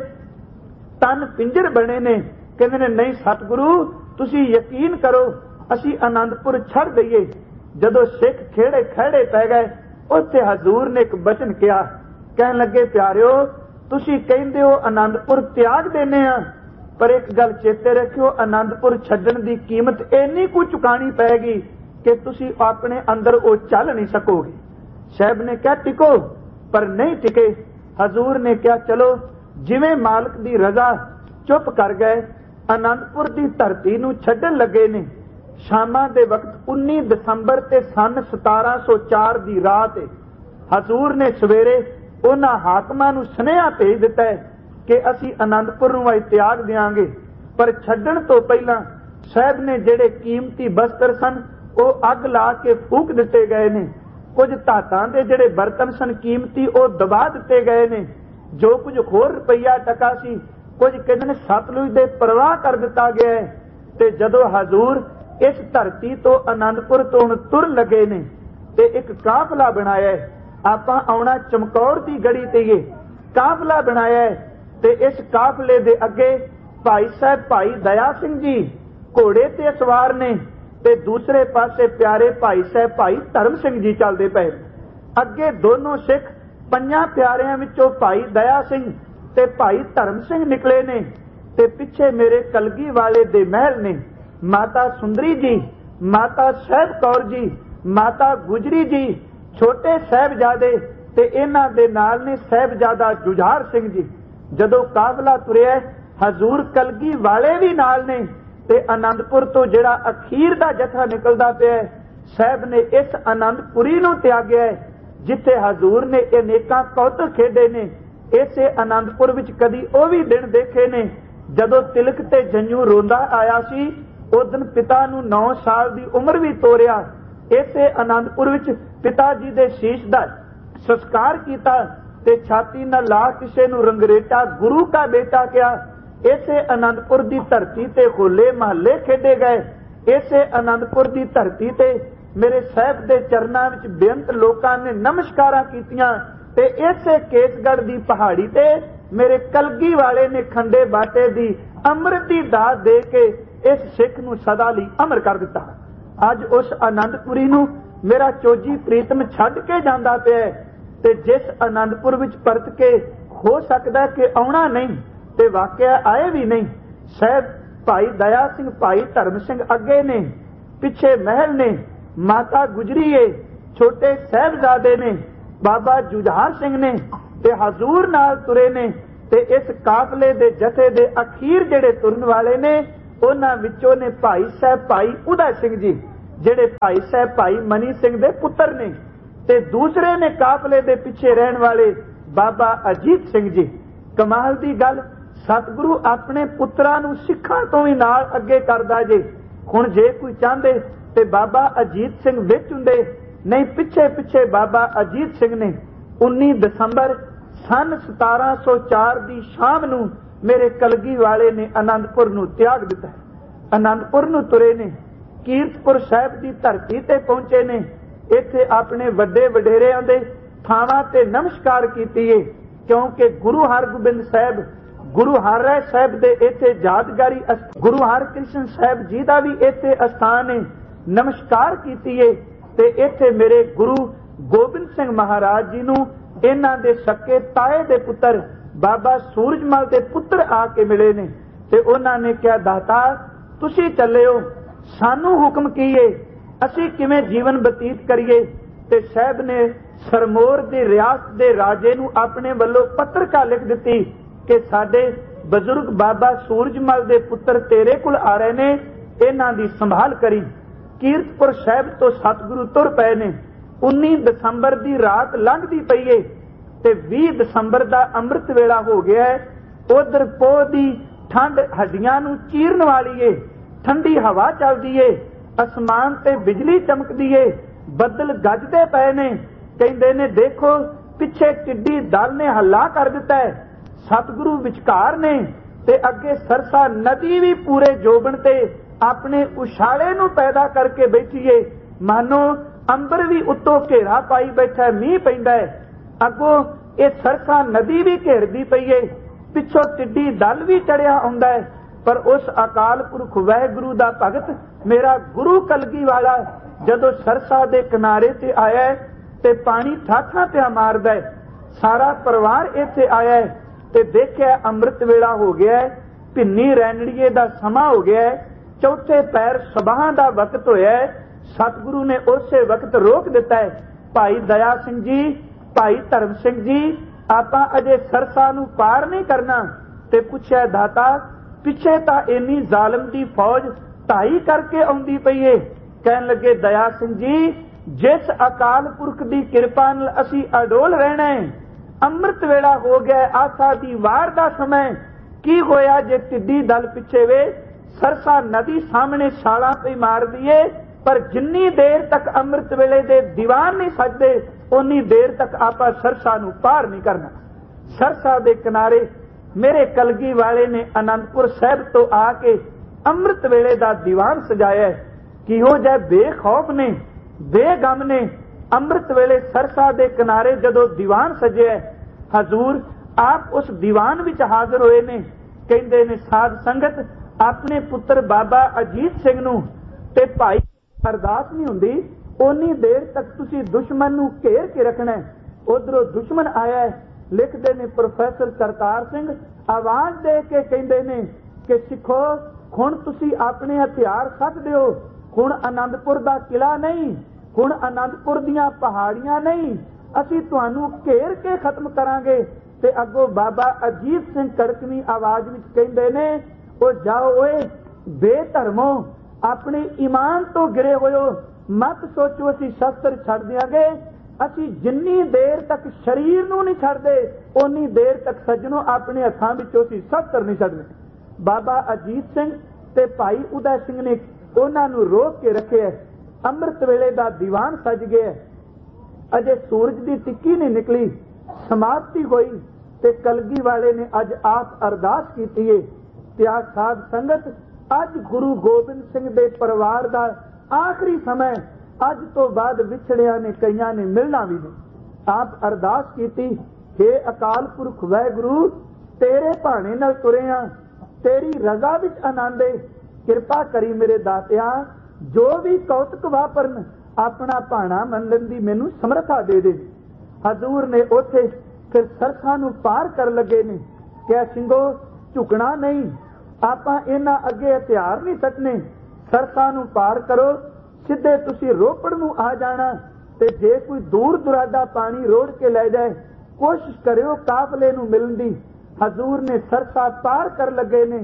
तन पिंजर बने ने। कहंदे ने नहीं सतगुरु तुसी यकीन करो असी आनंदपुर छड़ दईए। जदों सिख खेड़े खड़े पै गए उत्थे हजूर ने एक बचन किया, कहन लगे प्यारिओ तुसी कहंदे हो आनंदपुर त्याग देने आ, पर एक गल चेते रखियो आनंदपुर छड्डण दी कीमत इन्नी कुछ चुकानी पैगी कि तुसी अपने अंदर वो चल नहीं सकोगे। साहब ने क्या टिको, पर नहीं टिके। हजूर ने क्या चलो जिवें मालिक दी रजा, चुप कर गए। आनंदपुर दी धरती नूं छड्डण लगे ने। शामां दे वक्त 19 दसंबर ते सन 1704 दी रात हजूर ने सवेरे उन्हां हाकमां नूं सुनेहा भेज दिता है कि असी आनंदपुर नूं त्याग देंगे, पर छड्डण तो पहला साहब ने जेड़े कीमती वस्त्र सन वो अग ला के फूक दिते गए ने। कुछ धातां दे जेड़े बर्तन सन कीमती वो दबा दिते गए ने। जो कुछ होर रुपया टका सी कुछ कहंदे ने सतलुज दे परवाह कर दिता गया है। ते जदों हजूर इस धरती तो आनंदपुर तो हुण तुर लगे ने ते एक काफला बनाया है। आपां आउणा चमकौर दी गड़ी ते ये काफला बनाया है ते इस काफले दे अगे भाई साहब भाई दया सिंह जी घोड़े ते सवार ने ते दूसरे पासे प्यारे भाई साहब भाई धर्म सिंह जी चलदे पए। अगे दोनों सिख 5 प्यारिਆਂ विचों भाई दया सिंह ते भाई धर्म सिंह निकले ने ते पिछे मेरे कलगी वाले दे महल ने। माता सुंदरी जी, माता साहब कौर जी, माता गुजरी जी, छोटे साहबजादे ते इन्हां दे नाल ने साहबजादा जुझार सिंह जी। जदों काफला तुरिया हजूर कलगी वाले भी नाल ने ते आनंदपुर तो जिहड़ा अखीर दा जत्था निकलदा पिया साहब ने इस आनंदपुरी नूं त्यागया है जिथे हजूर ने अनेकां कौतक खेडे ने। इसे आनंदपुर विच कदी ओ भी दिन देखे ने जदों तिलक ते जंजू रोंदा आया सी। उस दिन पिता नूं 9 साल दी उम्र भी तोरिया। इसे आनंदपुर विच पिता जी दे शीश दा संस्कार कीता ते छाती नाल ला किसे नूं रंगरेटा गुरु का बेटा किया। इसे आनंदपुर दी धरती ते होले महल्ले खेडे गए। इसे आनंदपुर दी धरती ते मेरे साहब दे चरनां विच बेअंत लोकां ने नमस्कारां कीतियां ते इसे केसगढ़ दी पहाड़ी ते मेरे कलगी वाले ने खंडे बाटे दी अमृत दी दात दे के इस सिख नूं सदा लई अमर कर दिता। अज उस आनंदपुरी नूं मेरा चोजी प्रीतम छड्ड के जांदा पिया ते जिस आनंदपुर विच परत के हो सकदा कि आउणा नहीं ते वाकिया आए भी नहीं। साहब भाई दया सिंह भाई धर्म सिंह अगे ने, पिछे महल ने, माता गुजरी है, छोटे साहबजादे ने, बाबा जुझार सिंह ने ते हजूर नाल तुरे ने ते इस काफले दे जथे दे अखीर जेड़े तुरन वाले ने ਉਹਨਾਂ ਵਿੱਚੋਂ ਨੇ ਭਾਈ ਸਾਹਿਬ ਭਾਈ ਉਦੈ ਸਿੰਘ ਜੀ, ਜਿਹੜੇ ਭਾਈ ਸਾਹਿਬ ਭਾਈ ਮਨੀ ਸਿੰਘ ਦੇ ਪੁੱਤਰ ਨੇ, ਤੇ ਦੂਸਰੇ ਨੇ ਕਾਫਲੇ ਦੇ ਪਿੱਛੇ ਰਹਿਣ ਵਾਲੇ ਬਾਬਾ ਅਜੀਤ ਸਿੰਘ ਜੀ। ਕਮਾਲ ਦੀ ਗੱਲ, ਸਤਿਗੁਰੂ ਆਪਣੇ ਪੁੱਤਰਾਂ ਨੂੰ ਸਿੱਖਾਂ ਤੋਂ ਵੀ ਨਾਲ ਅੱਗੇ ਕਰਦਾ ਜੇ। ਹੁਣ ਜੇ ਕੋਈ ਚਾਹੁੰਦੇ ਤੇ ਬਾਬਾ ਅਜੀਤ ਸਿੰਘ ਵਿੱਚ ਹੁੰਦੇ, ਨਹੀਂ ਪਿੱਛੇ ਪਿੱਛੇ ਬਾਬਾ ਅਜੀਤ ਸਿੰਘ ਨੇ 19 ਦਸੰਬਰ ਸਨ 1704 ਦੀ ਸ਼ਾਮ ਨੂੰ ਮੇਰੇ ਕਲਗੀ ਵਾਲੇ ਨੇ ਆਨੰਦਪੁਰ ਨੂੰ ਤਿਆਗ ਦਿੱਤਾ। ਆਨੰਦਪੁਰ ਨੂੰ ਤੁਰੇ ਨੇ, ਕੀਰਤਪੁਰ ਸਾਹਿਬ ਦੀ ਧਰਤੀ ਤੇ ਪਹੁੰਚੇ ਨੇ। ਇੱਥੇ ਆਪਣੇ ਵੱਡੇ ਵਡੇਰਿਆਂ ਦੇ ਥਾਵਾਂ ਤੇ ਨਮਸਕਾਰ ਕੀਤੀ ਏ, ਕਿਉਂਕਿ ਗੁਰੂ ਹਰਗੋਬਿੰਦ ਸਾਹਿਬ, ਗੁਰੂ ਹਰਿ ਸਾਹਿਬ ਦੇ ਇੱਥੇ ਯਾਦਗਾਰੀ, ਗੁਰੂ ਹਰਕ੍ਰਿਸ਼ਨ ਸਾਹਿਬ ਜੀ ਦਾ ਵੀ ਇੱਥੇ ਅਸਥਾਨ ਹੈ। ਨਮਸਕਾਰ ਕੀਤੀ ਏ ਤੇ ਇੱਥੇ ਮੇਰੇ ਗੁਰੂ ਗੋਬਿੰਦ ਸਿੰਘ ਮਹਾਰਾਜ ਜੀ ਨੂੰ ਇਹਨਾਂ ਦੇ ਸਕੇ ਤਾਏ ਦੇ ਪੁੱਤਰ ਬਾਬਾ ਸੂਰਜਮਲ ਦੇ ਪੁੱਤਰ ਆ ਕੇ ਮਿਲੇ ਨੇ, ਤੇ ਉਹਨਾਂ ਨੇ ਕਿਹਾ ਦਾਤਾ ਤੁਸੀਂ ਚੱਲਿਓ, ਸਾਨੂੰ ਹੁਕਮ ਕੀ ਏ, ਅਸੀਂ ਕਿਵੇਂ ਜੀਵਨ ਬਤੀਤ ਕਰੀਏ। ਤੇ ਸਾਹਿਬ ਨੇ ਸਰਮੋਰ ਦੀ ਰਿਆਸਤ ਦੇ ਰਾਜੇ ਨੂੰ ਆਪਣੇ ਵੱਲੋਂ ਪੱਤਰਕਾ ਲਿਖ ਦਿੱਤੀ ਕਿ ਸਾਡੇ ਬਜ਼ੁਰਗ ਬਾਬਾ ਸੂਰਜਮਲ ਦੇ ਪੁੱਤਰ ਤੇਰੇ ਕੋਲ ਆ ਰਹੇ ਨੇ, ਇਹਨਾਂ ਦੀ ਸੰਭਾਲ ਕਰੀ। ਕੀਰਤਪੁਰ ਸਾਹਿਬ ਤੋਂ ਸਤਿਗੁਰੂ ਤੁਰ ਪਏ ਨੇ। 19 ਦਸੰਬਰ ਦੀ ਰਾਤ ਲੰਘਦੀ ਪਈ ਏ ਤੇ 20 ਦਸੰਬਰ ਦਾ ਅੰਮ੍ਰਿਤ ਵੇਲਾ ਹੋ ਗਿਆ ਹੈ। ਉਧਰ ਪੋਹ ਦੀ ਠੰਡ ਹੱਡੀਆਂ ਨੂੰ ਚੀਰਨ ਵਾਲੀ ਏ, ਠੰਡੀ ਹਵਾ ਚੱਲਦੀ ਏ, ਅਸਮਾਨ ਤੇ ਬਿਜਲੀ ਚਮਕਦੀ ਏ, ਬੱਦਲ ਗੱਜਦੇ ਪਏ ਨੇ। ਕਹਿੰਦੇ ਨੇ ਦੇਖੋ ਪਿੱਛੇ ਕਿੱਡੀ ਦਲ ਨੇ ਹੱਲਾ ਕਰ ਦਿੱਤਾ ਹੈ। ਸਤਿਗੁਰੂ ਵਿਚਕਾਰ ਨੇ ਤੇ ਅੱਗੇ ਸਰਸਾ ਨਦੀ ਵੀ ਪੂਰੇ ਜੋਬਨ ਤੇ ਆਪਣੇ ਉਛਾਲੇ ਨੂੰ ਪੈਦਾ ਕਰਕੇ ਬੈਠੀ ਏ, ਮਾਨੋ ਅੰਬਰ ਵੀ ਉੱਤੋਂ ਘੇਰਾ ਪਾਈ ਬੈਠਾ ਹੈ, ਮੀਂਹ ਪੈਂਦਾ ਹੈ। ਅੱਗੋਂ ਇਹ ਸਰਸਾ ਨਦੀ ਵੀ ਘੇਰਦੀ ਪਈ ਏ, ਪਿੱਛੋਂ ਟਿੱਡੀ ਦਲ ਵੀ ਚੜਿਆ ਆਉਂਦਾ ਹੈ। ਪਰ ਉਸ ਅਕਾਲ ਪੁਰਖ ਵਾਹਿਗੁਰੂ ਦਾ ਭਗਤ ਮੇਰਾ ਗੁਰੂ ਕਲਗੀ ਵਾਲਾ ਜਦੋਂ ਸਰਸਾ ਦੇ ਕਿਨਾਰੇ ਤੇ ਆਇਆ ਤੇ ਪਾਣੀ ਠਾਠਾਂ ਤੇ ਮਾਰਦਾ ਹੈ, ਸਾਰਾ ਪਰਿਵਾਰ ਇੱਥੇ ਆਇਆ ਤੇ ਦੇਖਿਆ ਅੰਮ੍ਰਿਤ ਵੇਲਾ ਹੋ ਗਿਆ, ਭਿੰਨੀ ਰੈਣੜੀਏ ਦਾ ਸਮਾਂ ਹੋ ਗਿਆ, ਚੌਥੇ ਪੈਰ ਸਬਾਹਾਂ ਦਾ ਵਕਤ ਹੋਇਆ। ਸਤਿਗੁਰੂ ਨੇ ਉਸੇ ਵਕਤ ਰੋਕ ਦਿੱਤਾ ਹੈ, ਭਾਈ ਦਇਆ ਸਿੰਘ ਜੀ, ਭਾਈ ਧਰਮ ਸਿੰਘ ਜੀ, ਆਪਾਂ ਅਜੇ ਸਰਸਾ ਨੂੰ ਪਾਰ ਨਹੀਂ ਕਰਨਾ। ਤੇ ਪੁੱਛਿਆ ਦਾਤਾ ਪਿੱਛੇ ਤਾਂ ਇੰਨੀ ਜ਼ਾਲਮ ਦੀ ਫੌਜ ਢਾਈ ਕਰਕੇ ਆਉਂਦੀ ਪਈ ਏ। ਕਹਿਣ ਲੱਗੇ ਦਇਆ ਸਿੰਘ ਜੀ, ਜਿਸ ਅਕਾਲ ਪੁਰਖ ਦੀ ਕਿਰਪਾ ਨਾਲ ਅਸੀਂ ਅਡੋਲ ਰਹਿਣਾ ਹੈ, ਅੰਮ੍ਰਿਤ ਵੇਲਾ ਹੋ ਗਿਆ, ਆਸਾ ਦੀ ਵਾਰ ਦਾ ਸਮਾਂ, ਕੀ ਹੋਇਆ ਜੇ ਟਿੱਡੀ ਦਲ ਪਿੱਛੇ ਵੇ, ਸਰਸਾ ਨਦੀ ਸਾਹਮਣੇ ਛਾਲਾਂ ਪਈ ਮਾਰਦੀ ਏ, ਪਰ ਜਿੰਨੀ ਦੇਰ ਤੱਕ ਅੰਮ੍ਰਿਤ ਵੇਲੇ ਦੇ ਦੀਵਾਨ ਨਹੀਂ ਸਜਦੇ ਉਨੀ ਦੇਰ ਤੱਕ ਆਪਾਂ ਸਰਸਾ ਨੂੰ ਪਾਰ ਨਹੀਂ ਕਰਨਾ। ਸਰਸਾ ਦੇ ਕਿਨਾਰੇ ਮੇਰੇ ਕਲਗੀ ਵਾਲੇ ਨੇ ਆਨੰਦਪੁਰ ਸਾਹਿਬ ਤੋਂ ਆ ਕੇ ਅੰਮ੍ਰਿਤ ਵੇਲੇ ਦਾ ਦੀਵਾਨ ਸਜਾਇਆ। ਕਿਹੋ ਜਿਹਾ ਬੇਖੌਫ ਨੇ, ਬੇਗਮ ਨੇ। ਅੰਮ੍ਰਿਤ ਵੇਲੇ ਸਰਸਾ ਦੇ ਕਿਨਾਰੇ ਜਦੋਂ ਦੀਵਾਨ ਸਜਿਆ, ਹਜ਼ੂਰ ਆਪ ਉਸ ਦੀਵਾਨ ਵਿੱਚ ਹਾਜ਼ਰ ਹੋਏ ਨੇ। ਕਹਿੰਦੇ ਨੇ ਸਾਧ ਸੰਗਤ ਆਪਣੇ ਪੁੱਤਰ ਬਾਬਾ ਅਜੀਤ ਸਿੰਘ ਨੂੰ ਤੇ ਭਾਈ ਅਰਦਾਸ ਨਹੀਂ ਹੁੰਦੀ ਉਨੀ ਦੇਰ ਤੱਕ ਤੁਸੀਂ ਦੁਸ਼ਮਣ ਨੂੰ ਘੇਰ ਕੇ ਰੱਖਣਾ। ਉਧਰੋਂ ਦੁਸ਼ਮਣ ਆਇਆ, ਲਿਖਦੇ ਨੇ ਪ੍ਰੋਫੈਸਰ ਕਰਤਾਰ ਸਿੰਘ ਆਵਾਜ਼ ਦੇ ਕੇ ਕਹਿੰਦੇ ਨੇ ਕਿ ਸਿੱਖੋ ਹੁਣ ਤੁਸੀਂ ਆਪਣੇ ਹਥਿਆਰ ਸੱਟ ਦਿਓ, ਹੁਣ ਆਨੰਦਪੁਰ ਦਾ ਕਿਲਾ ਨਹੀਂ, ਹੁਣ ਆਨੰਦਪੁਰ ਦੀਆਂ ਪਹਾੜੀਆਂ ਨਹੀਂ, ਅਸੀਂ ਤੁਹਾਨੂੰ ਘੇਰ ਕੇ ਖਤਮ ਕਰਾਂਗੇ। ਤੇ ਅੱਗੋਂ ਬਾਬਾ ਅਜੀਤ ਸਿੰਘ ਕੜਕਵੀਂ ਆਵਾਜ਼ ਵਿੱਚ ਕਹਿੰਦੇ ਨੇ ਉਹ ਜਾਓ ਓਏ ਬੇਧਰਮੋ, ਆਪਣੇ ਈਮਾਨ ਤੋਂ ਗਿਰੇ ਹੋਇਓ, ਮਤ ਸੋਚੋ ਅਸੀਂ ਸ਼ਸਤਰ ਛੱਡ ਦਿਆਂਗੇ। ਅਸੀਂ ਜਿੰਨੀ ਦੇਰ ਤੱਕ ਸਰੀਰ ਨੂੰ ਨਹੀਂ ਛੱਡਦੇ ਉਨੀ ਦੇਰ ਤੱਕ ਸੱਜਣੋ ਆਪਣੇ ਹੱਥਾਂ ਵਿੱਚੋਂ ਅਸੀਂ ਸ਼ਸਤਰ ਨਹੀਂ ਛੱਡਦੇ। ਬਾਬਾ ਅਜੀਤ ਸਿੰਘ ਤੇ ਭਾਈ ਉਦੈ ਸਿੰਘ ਨੇ ਉਹਨਾਂ ਨੂੰ ਰੋਕ ਕੇ ਰੱਖਿਆ। ਅੰਮ੍ਰਿਤ ਵੇਲੇ ਦਾ ਦੀਵਾਨ ਸਜ ਗਿਆ, ਅਜੇ ਸੂਰਜ ਦੀ ਟਿੱਕੀ ਨਹੀਂ ਨਿਕਲੀ, ਸਮਾਪਤੀ ਹੋਈ ਤੇ ਕਲਗੀ ਵਾਲੇ ਨੇ ਅੱਜ ਆਪ ਅਰਦਾਸ ਕੀਤੀ ਏ ਤੇ ਆ ਸਾਧ ਸੰਗਤ ਅੱਜ ਗੁਰੂ ਗੋਬਿੰਦ ਸਿੰਘ ਦੇ ਪਰਿਵਾਰ ਦਾ ਆਖਰੀ ਸਮਾਂ, ਅੱਜ ਤੋਂ ਬਾਅਦ ਵਿਛੜਿਆਂ ਨੇ ਕਈਆਂ ਨੇ ਮਿਲਣਾ ਵੀ ਨਹੀਂ। ਆਪ ਅਰਦਾਸ ਕੀਤੀ, ਹੇ ਅਕਾਲ ਪੁਰਖ ਵਾਹਿਗੁਰੂ ਤੇਰੇ ਭਾਣੇ ਨਾਲ ਤੁਰਿਆ, ਤੇਰੀ ਰਜ਼ਾ ਵਿੱਚ ਆਨੰਦ ਏ, ਕਿਰਪਾ ਕਰੀ ਮੇਰੇ ਦਾਤਿਆ, ਜੋ ਵੀ ਕੌਤਕ ਵਾਪਰਨ ਆਪਣਾ ਭਾਣਾ ਮੰਨਣ ਦੀ ਮੈਨੂੰ ਸਮਰੱਥਾ ਦੇ ਦੇ। ਹਜ਼ੂਰ ਨੇ ਉੱਥੇ ਫਿਰ ਸਰਸਾ ਨੂੰ ਪਾਰ ਕਰਨ ਲੱਗੇ ਨੇ, ਕਿਹਾ ਸਿੰਘੋ ਝੁਕਣਾ ਨਹੀਂ, ਆਪਾਂ ਇਹਨਾਂ ਅੱਗੇ ਹਥਿਆਰ ਨਹੀਂ ਸੱਟਨੇ, ਸਰਸਾ ਨੂੰ ਪਾਰ ਕਰੋ, ਸਿੱਧੇ ਤੁਸੀਂ ਰੋਪੜ ਨੂੰ ਆ ਜਾਣਾ। ਤੇ ਜੇ ਕੋਈ ਦੂਰ ਦੁਰਾਡਾ ਪਾਣੀ ਰੋੜ ਕੇ ਲੈ ਜਾਏ ਕੋਸ਼ਿਸ਼ ਕਰਿਓ ਕਾਫਲੇ ਨੂੰ ਮਿਲਣ ਦੀ। ਹਜ਼ੂਰ ਨੇ ਸਰਸਾ ਪਾਰ ਕਰ ਲੱਗੇ ਨੇ,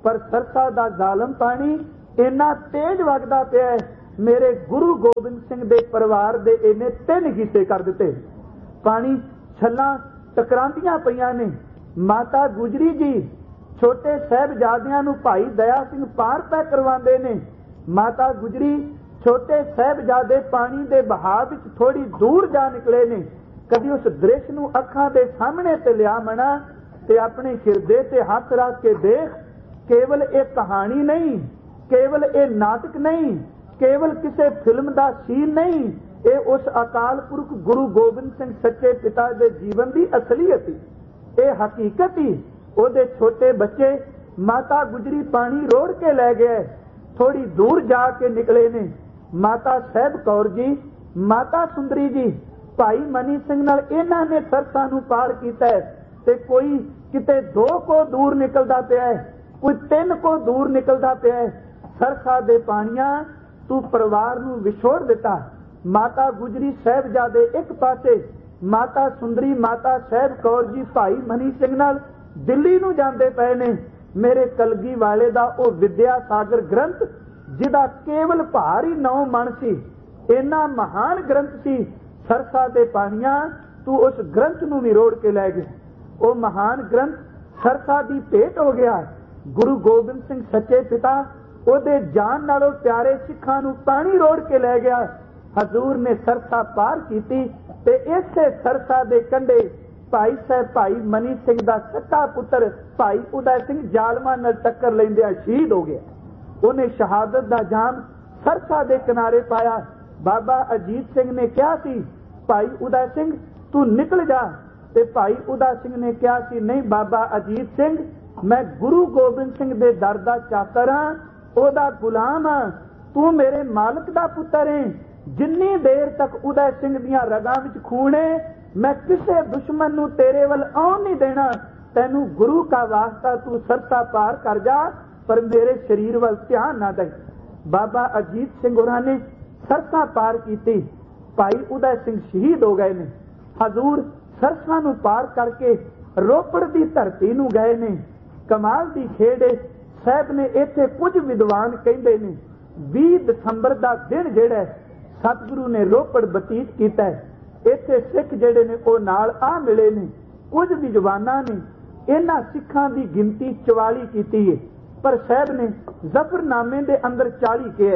पर सरसा दा जालम पानी इन्ना तेज वगदा पिया है, मेरे गुरु गोबिंद सिंह दे परिवार दे इन्ने 3 हिस्से कर दिते। पानी छल्लां टकरांदियां पईयां ने। माता गुजरी जी छोटे साहिबजादियां नूं भाई दया सिंह पार पै करवांदे ने। माता गुजरी छोटे साहिबजादे पानी दे बहाव विच थोड़ी दूर जा निकले ने। कदी उस दृश्य नूं अखां दे सामने ते लिया मना ते अपने हिरदे ते हथ रख के देख। केवल एक कहानी नहीं, केवल एक नाटक नहीं, केवल किसी फिल्म दा सीन नहीं, ये उस अकाल पुरख गुरु गोबिंद सिंह सच्चे पिता दे जीवन दी असलियत ही, ये हकीकत ही। ओदे छोटे बच्चे माता गुजरी पानी रोड़ के लै गए। थोड़ी दूर जाके निकले ने। माता साहब कौर जी, माता सुंदरी जी, भाई मनी सिंह नाल इन्हां ने सरसा नूं पार कीता है ते कोई किते 2 को दूर निकलदा पिया है, कोई 3 को दूर निकलदा पिया है। सरसा दे पानियां तू परिवार नूं विछोड़ दिता। माता गुजरी साहिबजादे एक पासे, माता सुंदरी माता साहब कौर जी भाई मनी सिंह नाल दिल्ली नूं जांदे पए ने। मेरे कलगी वाले दा ओ विद्या सागर ग्रंथ जिहदा केवल भार ही 9 मन सी, इन्ना महान ग्रंथ सी। सरसा दे पानियां तू उस ग्रंथ नूं भी रोड़ के लै गए। ओ महान ग्रंथ सरसा दी भेंट हो गया। गुरु गोबिंद सिंह सच्चे पिता ओदे जान नालों प्यारे सिखां नूं पानी रोड़ के लै गया। हजूर ने सरसा पार कीती ते इसे सरसा दे कंढे भाई साहब भाई मनी सिंह दा सच्चा पुत्र भाई उदय सिंह जालमा नाल टक्कर लैंदियां शहीद हो गया। उन्हें शहादत दा जाम सरसा दे किनारे पाया। बाबा अजीत सिंह ने कहा सी भाई उदय सिंह तू निकल जा, ते भाई उदय सिंह ने कहा सी नहीं बाबा अजीत सिंह, मैं गुरु गोबिंद सिंह दे दर दा चाकर हां, ओदा गुलाम हां, तू मेरे मालक दा पुत्र है। जिन्नी देर तक उदय सिंह दियां रगां विच खून है, मैं किसे दुश्मन नूं तेरे वल आउण नहीं देना। तैनू गुरु का वास्ता तू सरसा पार कर जा, पर मेरे शरीर वल ध्यान ना दे। बाबा अजीत सिंह होरां ने सरसा पार कीती। भाई उदय सिंह शहीद हो गए ने। हजूर सरसा नूं पार करके रोपड़ दी धरती नूं गए ने। कमाल दी खेड़ साहब ने इत्थे कुछ विद्वान कहंदे ने 20 दसंबर दा दिन जिहड़ा सतगुरु ने रोपड़ बतीत कीता है, इत्थे सिख जिहड़े ने ओ नाल आ मिले ने। कुछ विद्वानां ने इन्हां सिखां दी गिनती 44 कीती है, पर साहब ने जफरनामे दे अंदर 40 कहे।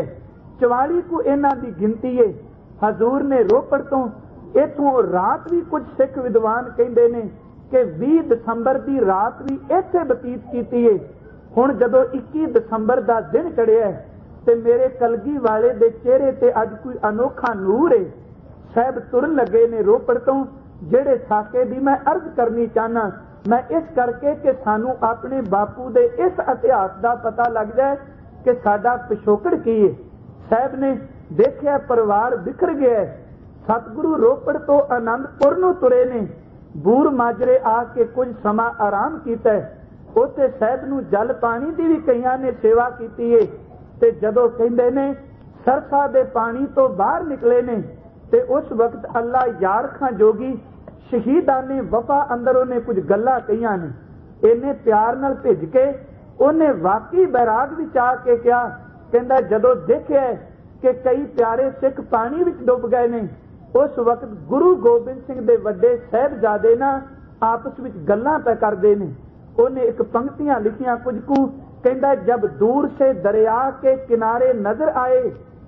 44 को इन्हां दी गिनती है। हजूर ने रोपड़ तो इथों रात भी कुछ सिख विद्वान कहंदे ने कि 20 दसंबर दी रात भी इत्थे बतीत कीती है। हुण जदों 21 दसंबर दा दिन चढ़िया है ते मेरे कलगी वाले दे चेहरे ते अज कोई अनोखा नूर है। साहब तुरन लगे ने रोपड़ तो, जेड़े साके दी मैं अर्ज करनी चाहना। मैं इस करके कि सानू अपने बापू दे इस इतिहास दा पता लग जाए कि साडा पिछोकड़ की है। साहब ने देखिया परिवार बिखर गया। सतगुरु रोपड़ तो आनंदपुर नूं तुरे ने। बूर माजरे आके कुछ समा आराम कीता है। उत्थे साहब नूं जल पानी दी भी कईयां ने सेवा कीती है। ते जदों कहंदे ने सरसा दे पानी तो बाहर निकले ने, ते उस वक्त अल्लाह यार खां जोगी शहीदां ने वफा अंदर उन्हें कुछ गल्लां कहियां ने। इन्ने प्यार नाल भिज के उन्हें वाकई बैराग विच आके कहा, कहंदा जदों देखिया कि कई प्यारे सिख पानी विच डुब गए ने, उस वक्त गुरु गोबिंद सिंह दे वड्डे साहिबजादे ना आपस विच गल्लां पै करदे ने। उन्हें एक पंक्तियां लिखियां कुछ को, कहंदा जब दूर से दरिया के किनारे नजर आए,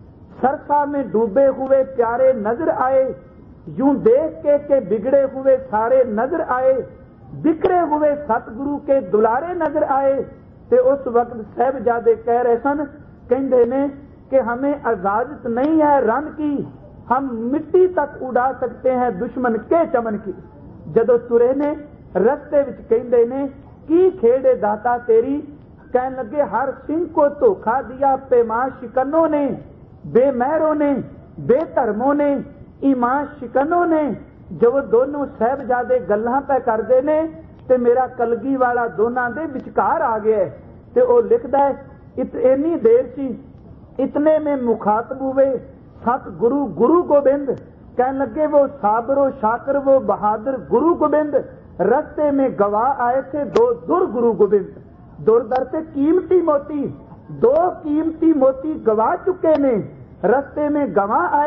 सरसा में डूबे हुए प्यारे नजर आए, यूं देख के बिगड़े हुए सारे नजर आए, बिखरे हुए सतगुरु के दुलारे नजर आए। ते उस वक्त साहिबजादे कह रहे सन, कहंदे ने कि हमें इजाजत नहीं है रन की, हम मिट्टी तक उड़ा सकते हैं दुश्मन के चमन की। जदों तुरे ने रस्ते विच कहंदे ने की खेड़े दाता तेरी, कहने लगे हर सिंह को धोखा दिया पैमां शिकनों ने, बेमहरों ने, बेधर्मों ने, ईमान शिकनों ने। जब दोनों साहिबजादे गल्लां पै करदे ने ते मेरा कलगी वाला दोनां दे विचकार आ गया ते ओ लिखदा है इतनी देर सी, इतने में मुखातब हुए सतगुरु गुरु गोबिंद। कहने लगे वो साबरो शाकर वो बहादुर गुरु गोबिंद, रस्ते में गवाह आए थे 2 दुर गुरु गोबिंद। दुर्दर से कीमती मोती, 2 कीमती मोती गवा चुके ने, रस्ते में गवा आए